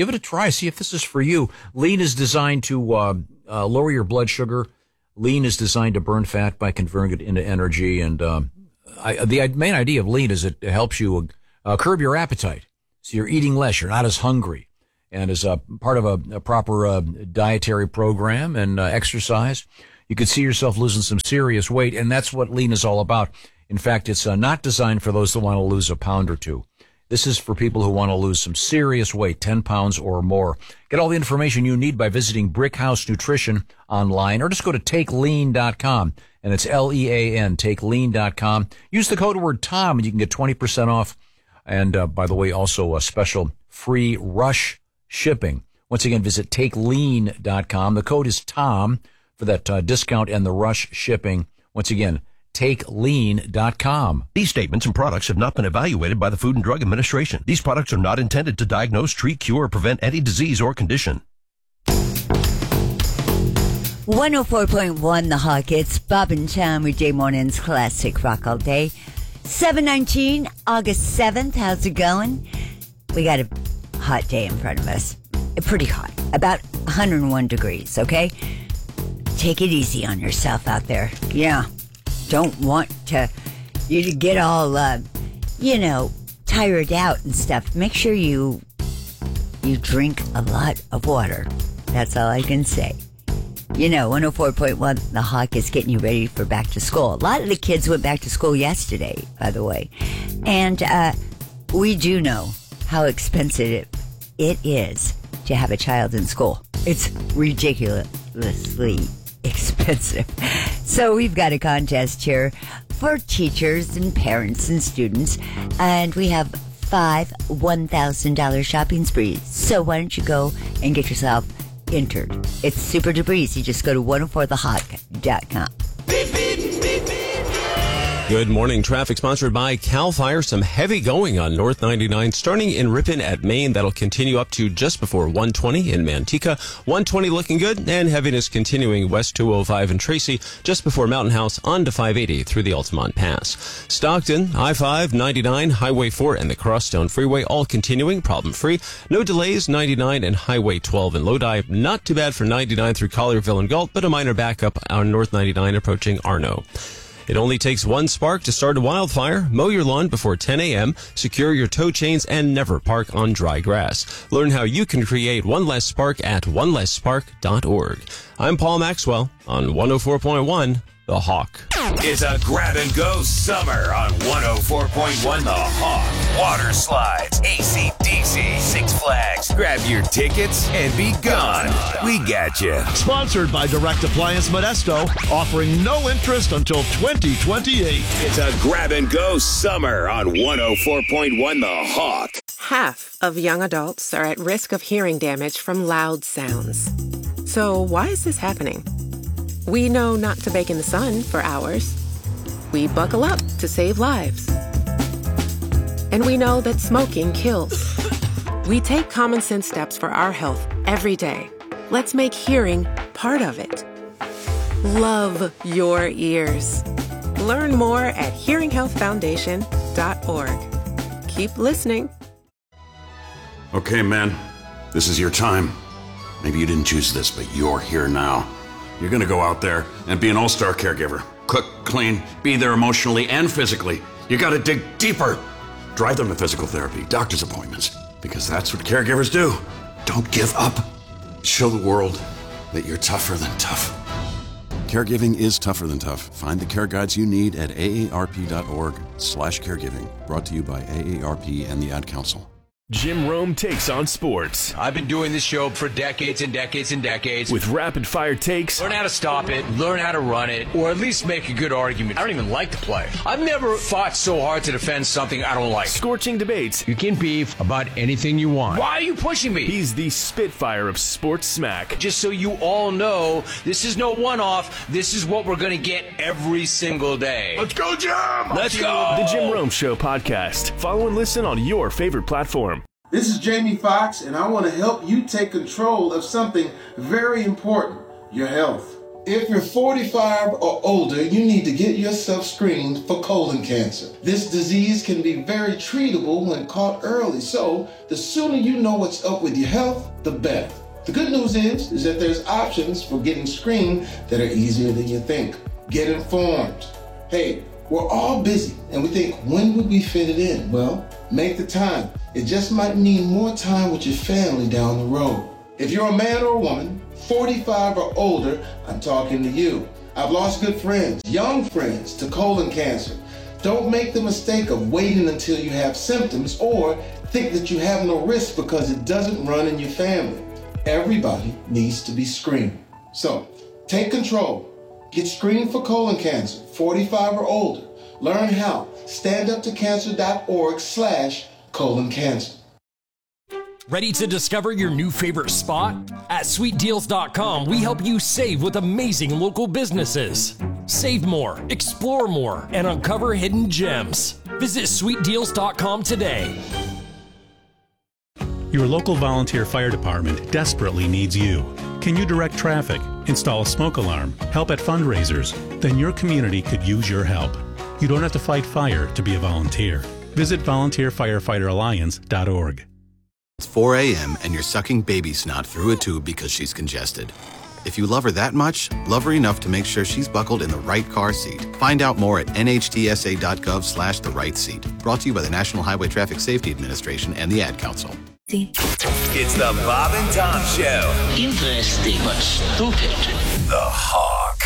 give it a try. See if this is for you. Lean is designed to uh, uh, lower your blood sugar. Lean is designed to burn fat by converting it into energy. And um, I, the main idea of Lean is it helps you uh, curb your appetite. So you're eating less. You're not as hungry. And as a part of a, a proper uh, dietary program and uh, exercise, you could see yourself losing some serious weight. And that's what Lean is all about. In fact, it's uh, not designed for those that want to lose a pound or two. This is for people who want to lose some serious weight, ten pounds or more. Get all the information you need by visiting Brickhouse Nutrition online, or just go to take lean dot com, and it's L E A N, take lean dot com. Use the code word TOM, and you can get twenty percent off. And, uh, by the way, also a special free rush shipping. Once again, visit take lean dot com. The code is TOM for that uh, discount and the rush shipping. Once again, take lean dot com. These statements and products have not been evaluated by the Food and Drug Administration. These products are not intended to diagnose, treat, cure, or prevent any disease or condition. one oh four point one The Hawk. It's Bob and Tom with Jay Morning's Classic Rock All Day. seven nineteen, August seventh. How's it going? We got a hot day in front of us. Pretty hot. About one hundred one degrees, okay? Take it easy on yourself out there. Yeah. Don't want to you to get all, uh, you know, tired out and stuff. Make sure you you drink a lot of water. That's all I can say. You know, one oh four point one, The Hawk is getting you ready for back to school. A lot of the kids went back to school yesterday, by the way. And uh, we do know how expensive it is to have a child in school. It's ridiculously expensive. So we've got a contest here for teachers and parents and students, and we have five one thousand dollars shopping sprees. So why don't you go and get yourself entered? It's super duper easy. Just go to one oh four the hawk dot com. Good morning. Traffic sponsored by CAL FIRE. Some heavy going on North ninety-nine, starting in Ripon at Maine. That'll continue up to just before one twenty in Manteca. one twenty looking good, and heaviness continuing west two oh five in Tracy, just before Mountain House on to five eighty through the Altamont Pass. Stockton, I five, ninety-nine, Highway four, and the Crosstown Freeway all continuing problem-free. No delays, ninety-nine and Highway twelve in Lodi. Not too bad for ninety-nine through Collierville and Galt, but a minor backup on North ninety-nine approaching Arno. It only takes one spark to start a wildfire. Mow your lawn before ten a.m., secure your tow chains, and never park on dry grass. Learn how you can create one less spark at one less spark dot org. I'm Paul Maxwell on one oh four point one The Hawk. It's a grab-and-go summer on one oh four point one The Hawk. Water slides, A C D C, Six Flags. Grab your tickets and be gone. We got you. Sponsored by Direct Appliance Modesto, offering no interest until twenty twenty-eight. It's a grab-and-go summer on one oh four point one The Hawk. Half of young adults are at risk of hearing damage from loud sounds. So why is this happening? We know not to bake in the sun for hours. We buckle up to save lives. And we know that smoking kills. We take common sense steps for our health every day. Let's make hearing part of it. Love your ears. Learn more at hearing health foundation dot org. Keep listening. Okay, man, this is your time. Maybe you didn't choose this, but you're here now. You're going to go out there and be an all-star caregiver. Cook, clean, be there emotionally and physically. You got to dig deeper. Drive them to physical therapy, doctor's appointments, because that's what caregivers do. Don't give up. Show the world that you're tougher than tough. Caregiving is tougher than tough. Find the care guides you need at A A R P dot org slash caregiving. Brought to you by A A R P and the Ad Council. Jim Rome takes on sports. I've been doing this show for decades and decades and decades. With rapid fire takes. Learn how to stop it, learn how to run it, or at least make a good argument. I don't even like to play. I've never fought so hard to defend something I don't like. Scorching debates. You can beef about anything you want. Why are you pushing me? He's the Spitfire of sports smack. Just so you all know, this is no one-off. This is what we're going to get every single day. Let's go, Jim! Let's go! The Jim Rome Show podcast. Follow and listen on your favorite platform. This is Jamie Foxx, and I want to help you take control of something very important, your health. If you're forty-five or older, you need to get yourself screened for colon cancer. This disease can be very treatable when caught early, so the sooner you know what's up with your health, the better. The good news is, is that there's options for getting screened that are easier than you think. Get informed. Hey, we're all busy, and we think, when would we fit it in? Well, make the time. It just might mean more time with your family down the road. If you're a man or a woman, forty-five or older, I'm talking to you. I've lost good friends, young friends, to colon cancer. Don't make the mistake of waiting until you have symptoms or think that you have no risk because it doesn't run in your family. Everybody needs to be screened. So, take control. Get screened for colon cancer, forty-five or older. Learn how. Standuptocancer.org slash colon cancer. Ready to discover your new favorite spot? At sweet deals dot com, we help you save with amazing local businesses. Save more, explore more, and uncover hidden gems. Visit sweet deals dot com today. Your local volunteer fire department desperately needs you. Can you direct traffic, install a smoke alarm, help at fundraisers? Then your community could use your help. You don't have to fight fire to be a volunteer. Visit volunteer firefighter alliance dot org. It's four a.m. and you're sucking baby snot through a tube because she's congested. If you love her that much, love her enough to make sure she's buckled in the right car seat. Find out more at N H T S A dot gov slash the right seat. Brought to you by the National Highway Traffic Safety Administration and the Ad Council. It's the Bob and Tom Show. Interesting but stupid. The Hawk.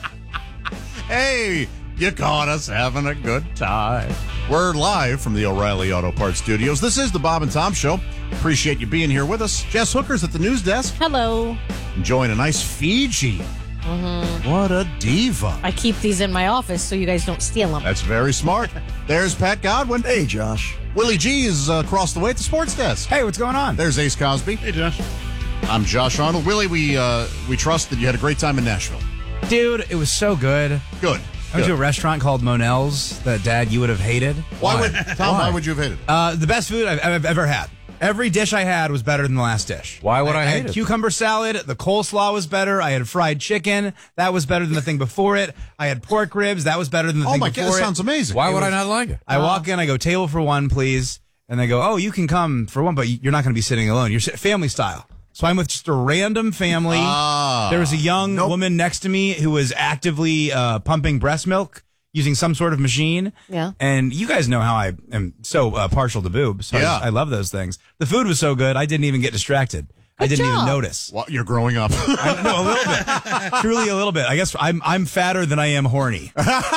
Hey, you caught us having a good time. We're live from the O'Reilly Auto Parts Studios. This is the Bob and Tom Show. Appreciate you being here with us. Jess Hooker's at the news desk. Hello. Enjoying a nice Fiji. Mm-hmm. What a diva. I keep these in my office so you guys don't steal them. That's very smart. There's Pat Godwin. Hey, Josh. Willie G is uh, across the way at the sports desk. Hey, what's going on? There's Ace Cosby. Hey, Josh. I'm Josh Arnold. Willie, we uh, we trust that you had a great time in Nashville. Dude, it was so good. Good. I went Good. to a restaurant called Monell's that, Dad, you would have hated. Why would Tom? Why, why would you have hated? Uh, the best food I've, I've ever had. Every dish I had was better than the last dish. Why would I, I hate had it? cucumber salad. The coleslaw was better. I had fried chicken. That was better than the thing before it. I had pork ribs. That was better than the Oh thing my before God, that it. sounds amazing. Why It would I was- not like it? I walk in, I go, table for one, please. And they go, oh, you can come for one, but you're not going to be sitting alone. You're sit- family style. So I'm with just a random family. Ah. There was a young Nope. woman next to me who was actively uh, pumping breast milk using some sort of machine. Yeah. And you guys know how I am so uh, partial to boobs. So I, Yeah. just- I love those things. The food was so good, I didn't even get distracted. I Good didn't even job. notice. Well, you're growing up. I, no, a little bit. Truly a little bit. I guess I'm I'm fatter than I am horny.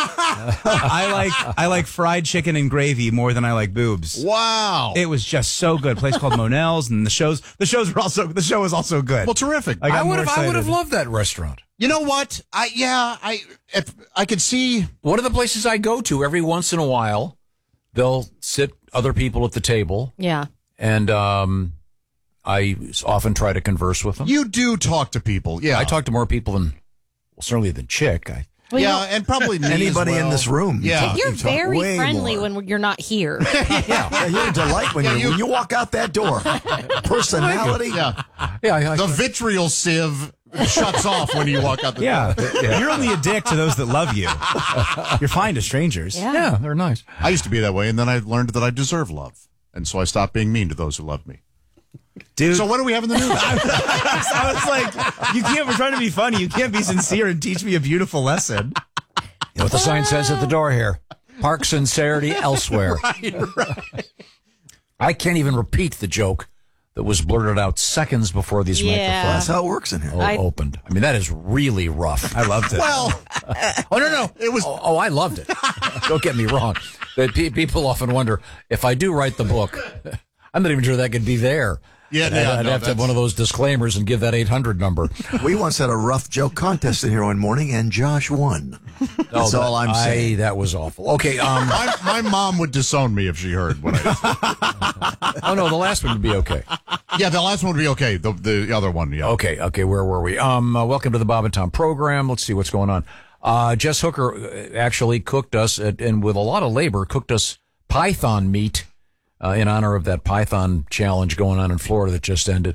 I like I like fried chicken and gravy more than I like boobs. Wow. It was just so good. A place called Monell's, and the shows the shows were also the show was also good. Well, terrific. I, got I would more have. I would have excited. loved that restaurant. You know what? I yeah. I if, I could see. One of the places I go to every once in a while, they'll sit other people at the table, Yeah. and um, I often try to converse with them. You do talk to people. Yeah. I talk to more people than, well, certainly than Chick. I, Well, yeah, you're- and probably me as Anybody in well. this room. you Yeah. talk- You're you talk very way friendly more. when you're not here. Yeah, yeah, you're a delight when, Yeah, you, you- when you walk out that door. Personality. Yeah. yeah, I, I, The vitriol sieve shuts off when you walk out the Yeah. door. You're only a dick to those that love you. You're fine to strangers. Yeah. yeah, they're nice. I used to be that way, and then I learned that I deserve love, and so I stopped being mean to those who loved me. Dude. So what do we have in the news? I was like, you can't, we're trying to be funny. You can't be sincere and teach me a beautiful lesson. You know what the sign says at the door here? Park sincerity elsewhere. right, right. I can't even repeat the joke that was blurted out seconds before these Yeah. microphones That's how it works in here. o- I- opened. I mean, that is really rough. I loved it. Well, Oh, no, no. it was. Oh, oh, I loved it. Don't get me wrong. But pe- people often wonder, if I do write the book, I'm not even sure that could be there. Yeah, I'd, yeah, I'd no, have to have that's- one of those disclaimers and give that eight hundred number. We once had a rough joke contest in here one morning, and Josh won. That's No, all that- I'm I- saying. that was awful. Okay. Um, My, my mom would disown me if she heard what I oh, no, the last one would be okay. Yeah, the last one would be okay. The the other one, yeah. Okay, okay, where were we? Um, uh, welcome to the Bob and Tom program. Let's see what's going on. Uh, Jess Hooker uh, actually cooked us, at, and with a lot of labor, cooked us python meat uh, in honor of that python challenge going on in Florida that just ended.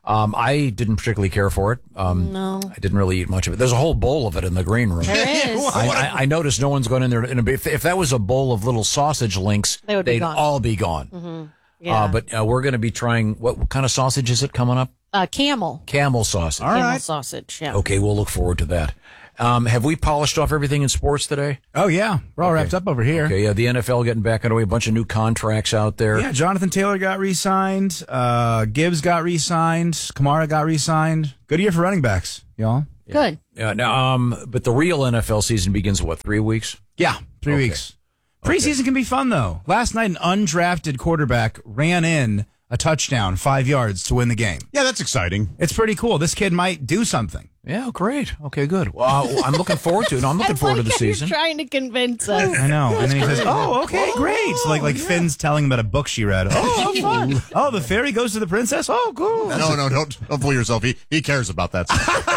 Um, I didn't particularly care for it. Um, No. I didn't really eat much of it. There's a whole bowl of it in the green room. There is. I, I, I noticed no one's going in there. In a, if, if that was a bowl of little sausage links, They would be they'd gone. all be gone. Mm-hmm. Yeah. Uh, but uh, we're going to be trying, what, what kind of sausage is it coming up? uh, camel. Camel sausage. camel sausage, yeah. Okay, we'll look forward to that. Um, have we polished off everything in sports today? Oh, yeah. We're all wrapped up over here. Okay, yeah, the N F L getting back underway, a bunch of new contracts out there. Yeah, Jonathan Taylor got re-signed. Uh, Gibbs got re-signed. Kamara got re-signed. Good year for running backs, y'all. Good. Yeah, now, um, but the real N F L season begins, what, three weeks? Yeah, three Okay. weeks. Preseason can be fun, though. Last night, an undrafted quarterback ran in a touchdown, five yards to win the game. Yeah, that's exciting. It's pretty cool. This kid might do something. Yeah, great. Okay, good. Well, I'm looking forward to it. No, I'm looking I forward like to the how you're season. trying to convince us. I know. And then he says, oh, okay, great. So like, like Finn's telling him about a book she read. Oh, fun. Oh, the fairy goes to the princess? Oh, cool. No, no, don't, don't fool yourself. He, he cares about that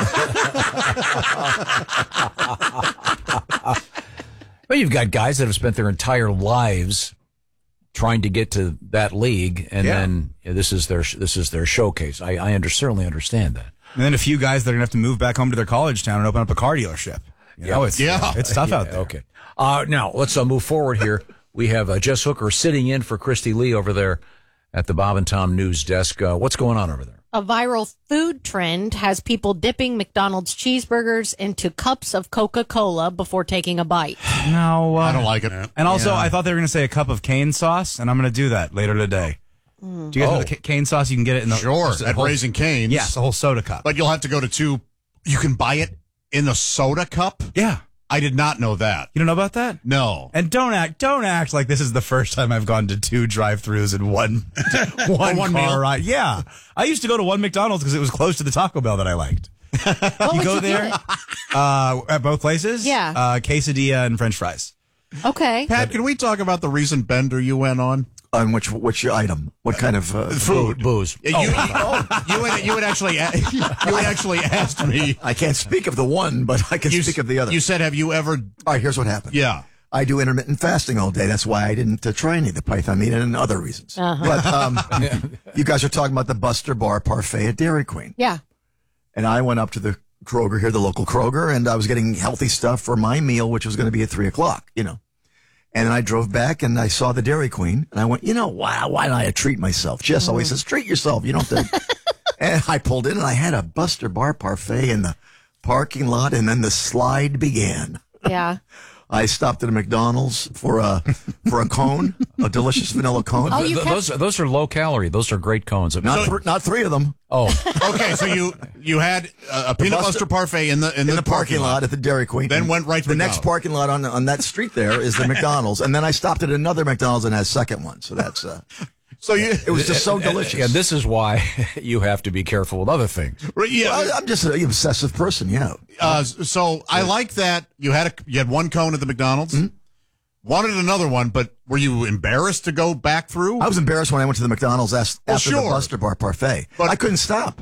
stuff. Well, you've got guys that have spent their entire lives trying to get to that league, and Yeah. then yeah, this is their this is their showcase. I, I under, certainly understand that. And then a few guys that are going to have to move back home to their college town and open up a car dealership. You know, it's, Yeah. it's tough out Yeah, there. Okay. Uh, now, let's uh, move forward here. We have uh, Jess Hooker sitting in for Christy Lee over there at the Bob and Tom News Desk. Uh, what's going on over there? A viral food trend has people dipping McDonald's cheeseburgers into cups of Coca-Cola before taking a bite. No. Uh, I don't like it. And also, Yeah. I thought they were going to say a cup of cane sauce, and I'm going to do that later today. Mm. Do you guys Oh. know the ca- cane sauce? You can get it in the Sure, just a at whole- Raising Cane's. Yes, a whole soda cup. But you'll have to go to two. You can buy it in the soda cup? Yeah. I did not know that. You don't know about that? No. And don't act don't act like this is the first time I've gone to two drive-throughs in one one, one car meal? ride. Yeah, I used to go to one McDonald's because it was close to the Taco Bell that I liked. What You would go you there get? uh, at both places. Yeah. uh, quesadilla and French fries. Okay. Pat, can we talk about the recent bender you went on? On which which item? What kind of uh, Food. Booze. You, oh, you, had, you had actually a- you had actually asked me. I can't speak of the one, but I can You, speak of the other. You said, "Have you ever?" All right, here's what happened. Yeah. I do intermittent fasting all day. That's why I didn't uh, try any of the python meat and other reasons. Uh-huh. But um, you guys are talking about the Buster Bar Parfait at Dairy Queen. Yeah. And I went up to the Kroger here, the local Kroger, and I was getting healthy stuff for my meal, which was going to be at three o'clock, you know. And then I drove back and I saw the Dairy Queen and I went, you know, why, why don't I treat myself? Jess always says, treat yourself. You don't have to. And I pulled in and I had a Buster Bar Parfait in the parking lot, and then the slide began. Yeah. I stopped at a McDonald's for a for a cone, a delicious vanilla cone. Oh, you Th- kept- those those are low calorie. Those are great cones. not th- not three of them. Oh, Okay, so you you had a, a peanut Buster- butter parfait in the in, in the parking lot at the Dairy Queen. Then went right to the next McDonald's. parking lot on on that street there is the McDonald's, and then I stopped at another McDonald's and had a second one. So that's uh, So you it was just so delicious. and this is why you have to be careful with other things. yeah. Well, I'm just an obsessive person. Yeah. Uh, so I like that you had a you had one cone at the McDonald's. Mm-hmm. Wanted another one, but were you embarrassed to go back through? I was embarrassed when I went to the McDonald's after, Well, after the sure. Buster Bar Parfait. But- I couldn't stop.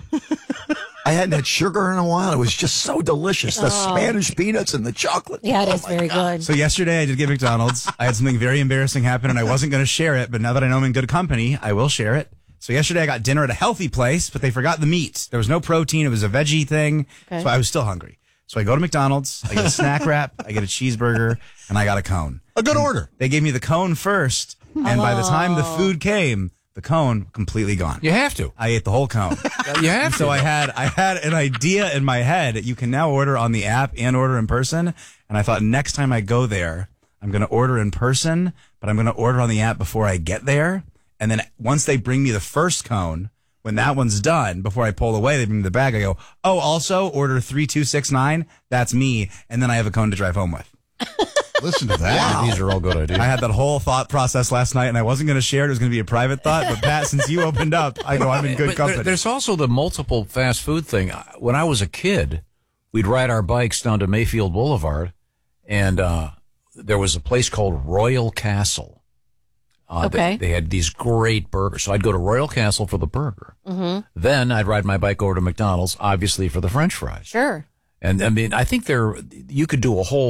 I hadn't had sugar in a while. It was just so delicious. The Spanish peanuts and the chocolate. Yeah, it Oh is my very God. good. So yesterday I did get McDonald's. I had something very embarrassing happen, and I wasn't going to share it. But now that I know I'm in good company, I will share it. So yesterday I got dinner at a healthy place, but they forgot the meat. There was no protein. It was a veggie thing. Okay. So I was still hungry. So I go to McDonald's. I get a snack wrap. I get a cheeseburger, and I got a cone. A good order. They gave me the cone first, and by the time the food came, the cone completely gone. You have to. I ate the whole cone. You have So to. I had I had an idea in my head. You can now order on the app and order in person. And I thought next time I go there, I'm going to order in person, but I'm going to order on the app before I get there. And then once they bring me the first cone, when that one's done, before I pull away, they bring me the bag. I go, oh, also order three two six nine. That's me. And then I have a cone to drive home with. Listen to that. These are all good ideas. I had that whole thought process last night, and I wasn't going to share it. It was going to be a private thought. But Pat, since you opened up, I go, I'm in good But there- company. there's also the multiple fast food thing. When I was a kid, we'd ride our bikes down to Mayfield Boulevard, and uh, there was a place called Royal Castle. Uh, Okay. They, they had these great burgers. So I'd go to Royal Castle for the burger. Mm-hmm. Then I'd ride my bike over to McDonald's, obviously for the French fries. Sure. And I mean, I think there you could do a whole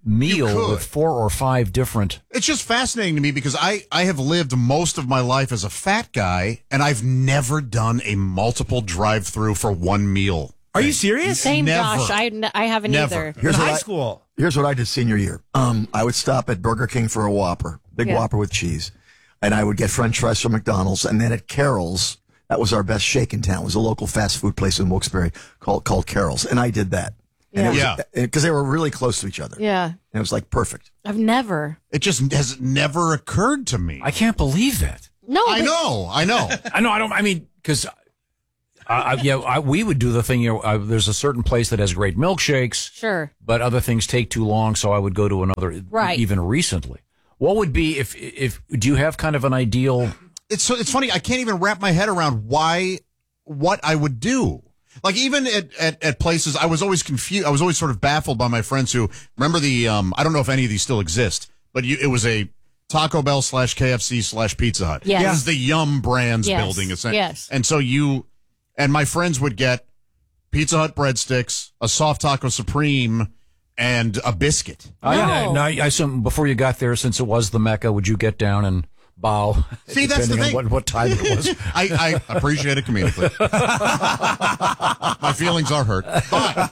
meal You could. with four or five different. It's just fascinating to me because I, I have lived most of my life as a fat guy, and I've never done a multiple drive-through for one meal. Are you serious? Same, Never. Josh. I, n- I haven't Never. either. Here's In what high I- school. Here's what I did senior year. Um, I would stop at Burger King for a Whopper, big Yeah. Whopper with cheese, and I would get French fries from McDonald's, and then at Carol's, that was our best shake in town. It was a local fast food place in Wilkes-Barre called called Carol's, and I did that. And it Yeah. was because they were really close to each other. Yeah. And it was like perfect. I've never. It just has never occurred to me. I can't believe that. No. I but- know, I know. I know. I don't. I mean, because. Uh, yeah, I, we would do the thing. You know, uh, there's a certain place that has great milkshakes, Sure. but other things take too long, so I would go to another. Right. Even recently, what would be if if do you have kind of an ideal? It's so it's funny. I can't even wrap my head around why what I would do. Like even at, at, at places, I was always confused. I was always sort of baffled by my friends who remember the. Um, I don't know if any of these still exist, but you, it was a Taco Bell slash K F C slash Pizza Hut. Yes. This is the Yum Brands Yes. building. Essentially. Yes. And so you and my friends would get Pizza Hut breadsticks, a soft taco supreme, and a biscuit. I, No. I, no, I assume before you got there, since it was the Mecca, would you get down and bow? See, that's the depending on thing. What, what time it was? I, I appreciate it comedically. My feelings are hurt, but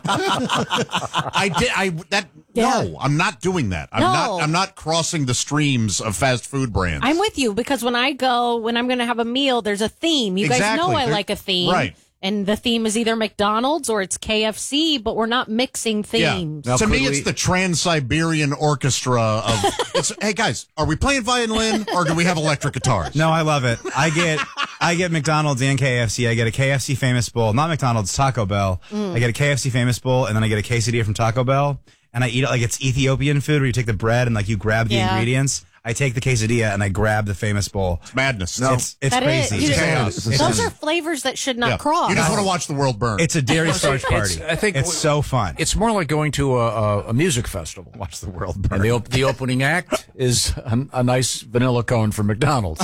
I did. I that Yeah. no, I'm not doing that. I'm No. not. I'm not crossing the streams of fast food brands. I'm with you because when I go, when I'm going to have a meal, there's a theme. You guys Exactly. know I There- like a theme. right. And the theme is either McDonald's or it's K F C, but we're not mixing themes. Yeah. To Now, me, could it's we- the Trans-Siberian Orchestra of. It's, hey guys, are we playing violin or do we have electric guitars? No, I love it. I get I get McDonald's and K F C. I get a K F C famous bowl, not McDonald's, Taco Bell. Mm. I get a K F C famous bowl, and then I get a quesadilla from Taco Bell, and I eat it like it's Ethiopian food, where you take the bread and like you grab the Yeah. ingredients. I take the quesadilla and I grab the famous bowl. It's madness. No. It's it's That is- crazy. you- It's chaos. It's Those insane. are flavors that should not Yeah. cross. You just want to watch the world burn. It's a dairy starch It's- party. I think it's so fun. It's more like going to a, a, a music festival. Watch the world burn. And the, op- the opening act is a, a nice vanilla cone from McDonald's.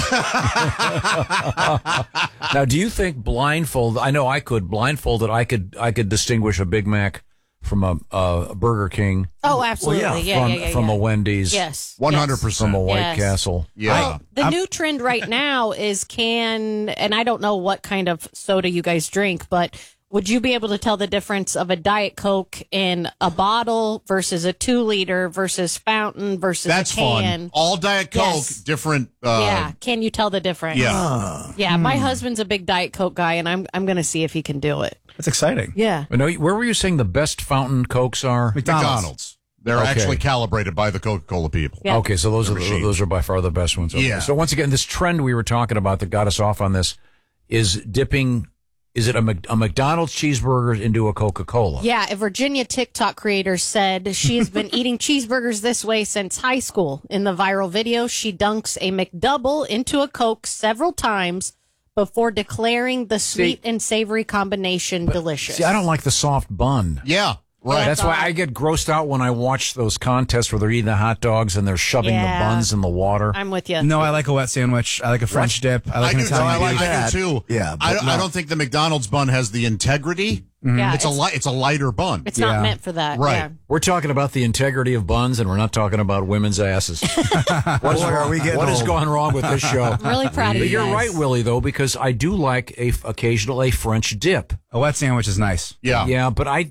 Now, do you think blindfold? I know I could blindfolded. I could I could distinguish a Big Mac from a, a Burger King. Oh, absolutely. Well, yeah, from, yeah, yeah, from yeah. a Wendy's. Yes. One hundred yes. percent From a White Yes. Castle. Yeah. Well, the I'm- new trend right now is can, and I don't know what kind of soda you guys drink, but would you be able to tell the difference of a Diet Coke in a bottle versus a two liter versus fountain versus That's a can? fun. All Diet Coke, Yes. different. Uh, yeah. Can you tell the difference? Yeah. Yeah. My husband's a big Diet Coke guy, and I'm I'm going to see if he can do it. That's exciting. Yeah. I know, where were you saying the best fountain Cokes are? McDonald's. McDonald's. They're Okay. actually calibrated by the Coca-Cola people. Yeah. Okay, so those The are machine. those are by far the best ones. Okay. Yeah. So once again, this trend we were talking about that got us off on this is dipping. Is it a, Mc- a McDonald's cheeseburger into a Coca-Cola? Yeah, a Virginia TikTok creator said she has been eating cheeseburgers this way since high school. In the viral video, she dunks a McDouble into a Coke several times before declaring the sweet and savory combination delicious. See, I don't like the soft bun. Yeah. Right. That's why I get grossed out when I watch those contests where they're eating the hot dogs and they're shoving Yeah. the buns in the water. I'm with you. No, I like a wet sandwich. I like a French dip. I like I an do, too. Italian I like beef. that too. Yeah, I but don't, no. I don't think the McDonald's bun has the integrity. Yeah, it's, a it's- li- it's a lighter bun. It's Yeah. not meant for that. Right. Yeah. We're talking about the integrity of buns, and we're not talking about women's asses. What is Boy, are wrong- we getting what has old. gone wrong with this show? I'm really proud of But you you're guys. right, Willie, though, because I do like a occasional a French dip. A wet sandwich is nice. Yeah. Yeah, but I,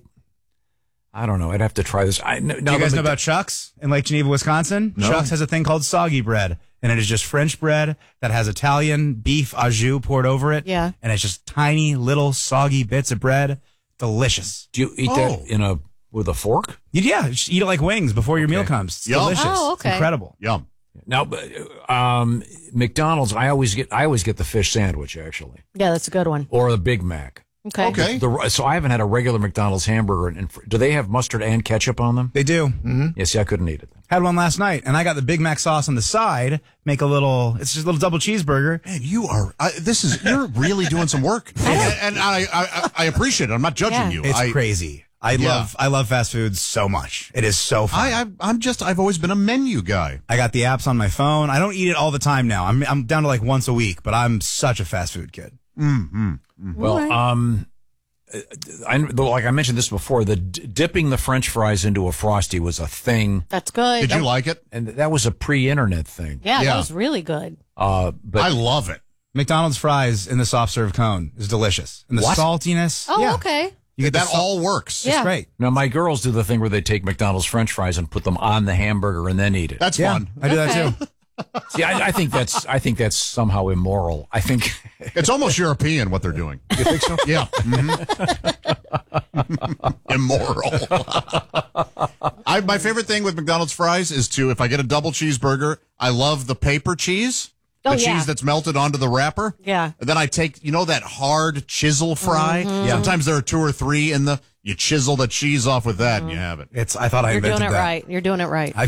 I don't know. I'd have to try this. I, no, Do you guys know about Chuck's in Lake Geneva, Wisconsin? No. Chuck's has a thing called soggy bread, and it is just French bread that has Italian beef au jus poured over it. Yeah. And it's just tiny little soggy bits of bread. Delicious. Do you eat Oh. that in a with a fork? You, yeah, just eat it like wings before your meal comes. It's Yum. delicious. Oh, okay. It's incredible. Yum. Now, but, um, McDonald's, I always get I always get the fish sandwich actually, Yeah, that's a good one. or the Big Mac. Okay. Okay. The, so I haven't had a regular McDonald's hamburger. And do they have mustard and ketchup on them? They do. Mm-hmm. Yeah, see, I couldn't eat it. Had one last night, and I got the Big Mac sauce on the side. Make a little, it's just a little double cheeseburger. Man, you are. I, this is. You're really doing some work, and, and I, I I appreciate it. I'm not judging Yeah. you. It's I, crazy. I Yeah. love I love fast food so much. It is so fun. I, I I'm just. I've always been a menu guy. I got the apps on my phone. I don't eat it all the time now. I'm I'm down to like once a week, but I'm such a fast food kid. Mm-hmm. Well, Alright. um, I, like I mentioned this before, the d- dipping the French fries into a Frosty was a thing. That's good. Did That- you like it? And that was a pre-internet thing. Yeah, Yeah. that was really good. Uh, but I love it. McDonald's fries in the soft serve cone is delicious. And the What? saltiness. Oh, yeah. okay. You get the That sal- all works. Yeah. It's great. now my girls do the thing where they take McDonald's French fries and put them on the hamburger and then eat it. That's Yeah, fun. I do that Okay. too. See, I, I think that's I think that's somehow immoral. I think It's almost European what they're doing. you think so. Yeah. Immoral. I, my favorite thing with McDonald's fries is to, if I get a double cheeseburger, I love the paper cheese. Oh, the yeah. cheese that's melted onto the wrapper. Yeah. And then I take, you know, that hard chisel fry? Mm-hmm. Sometimes there are two or three in the, you chisel the cheese off with that and you have it. It's. I thought I You're invented doing it that. right. You're doing it right. I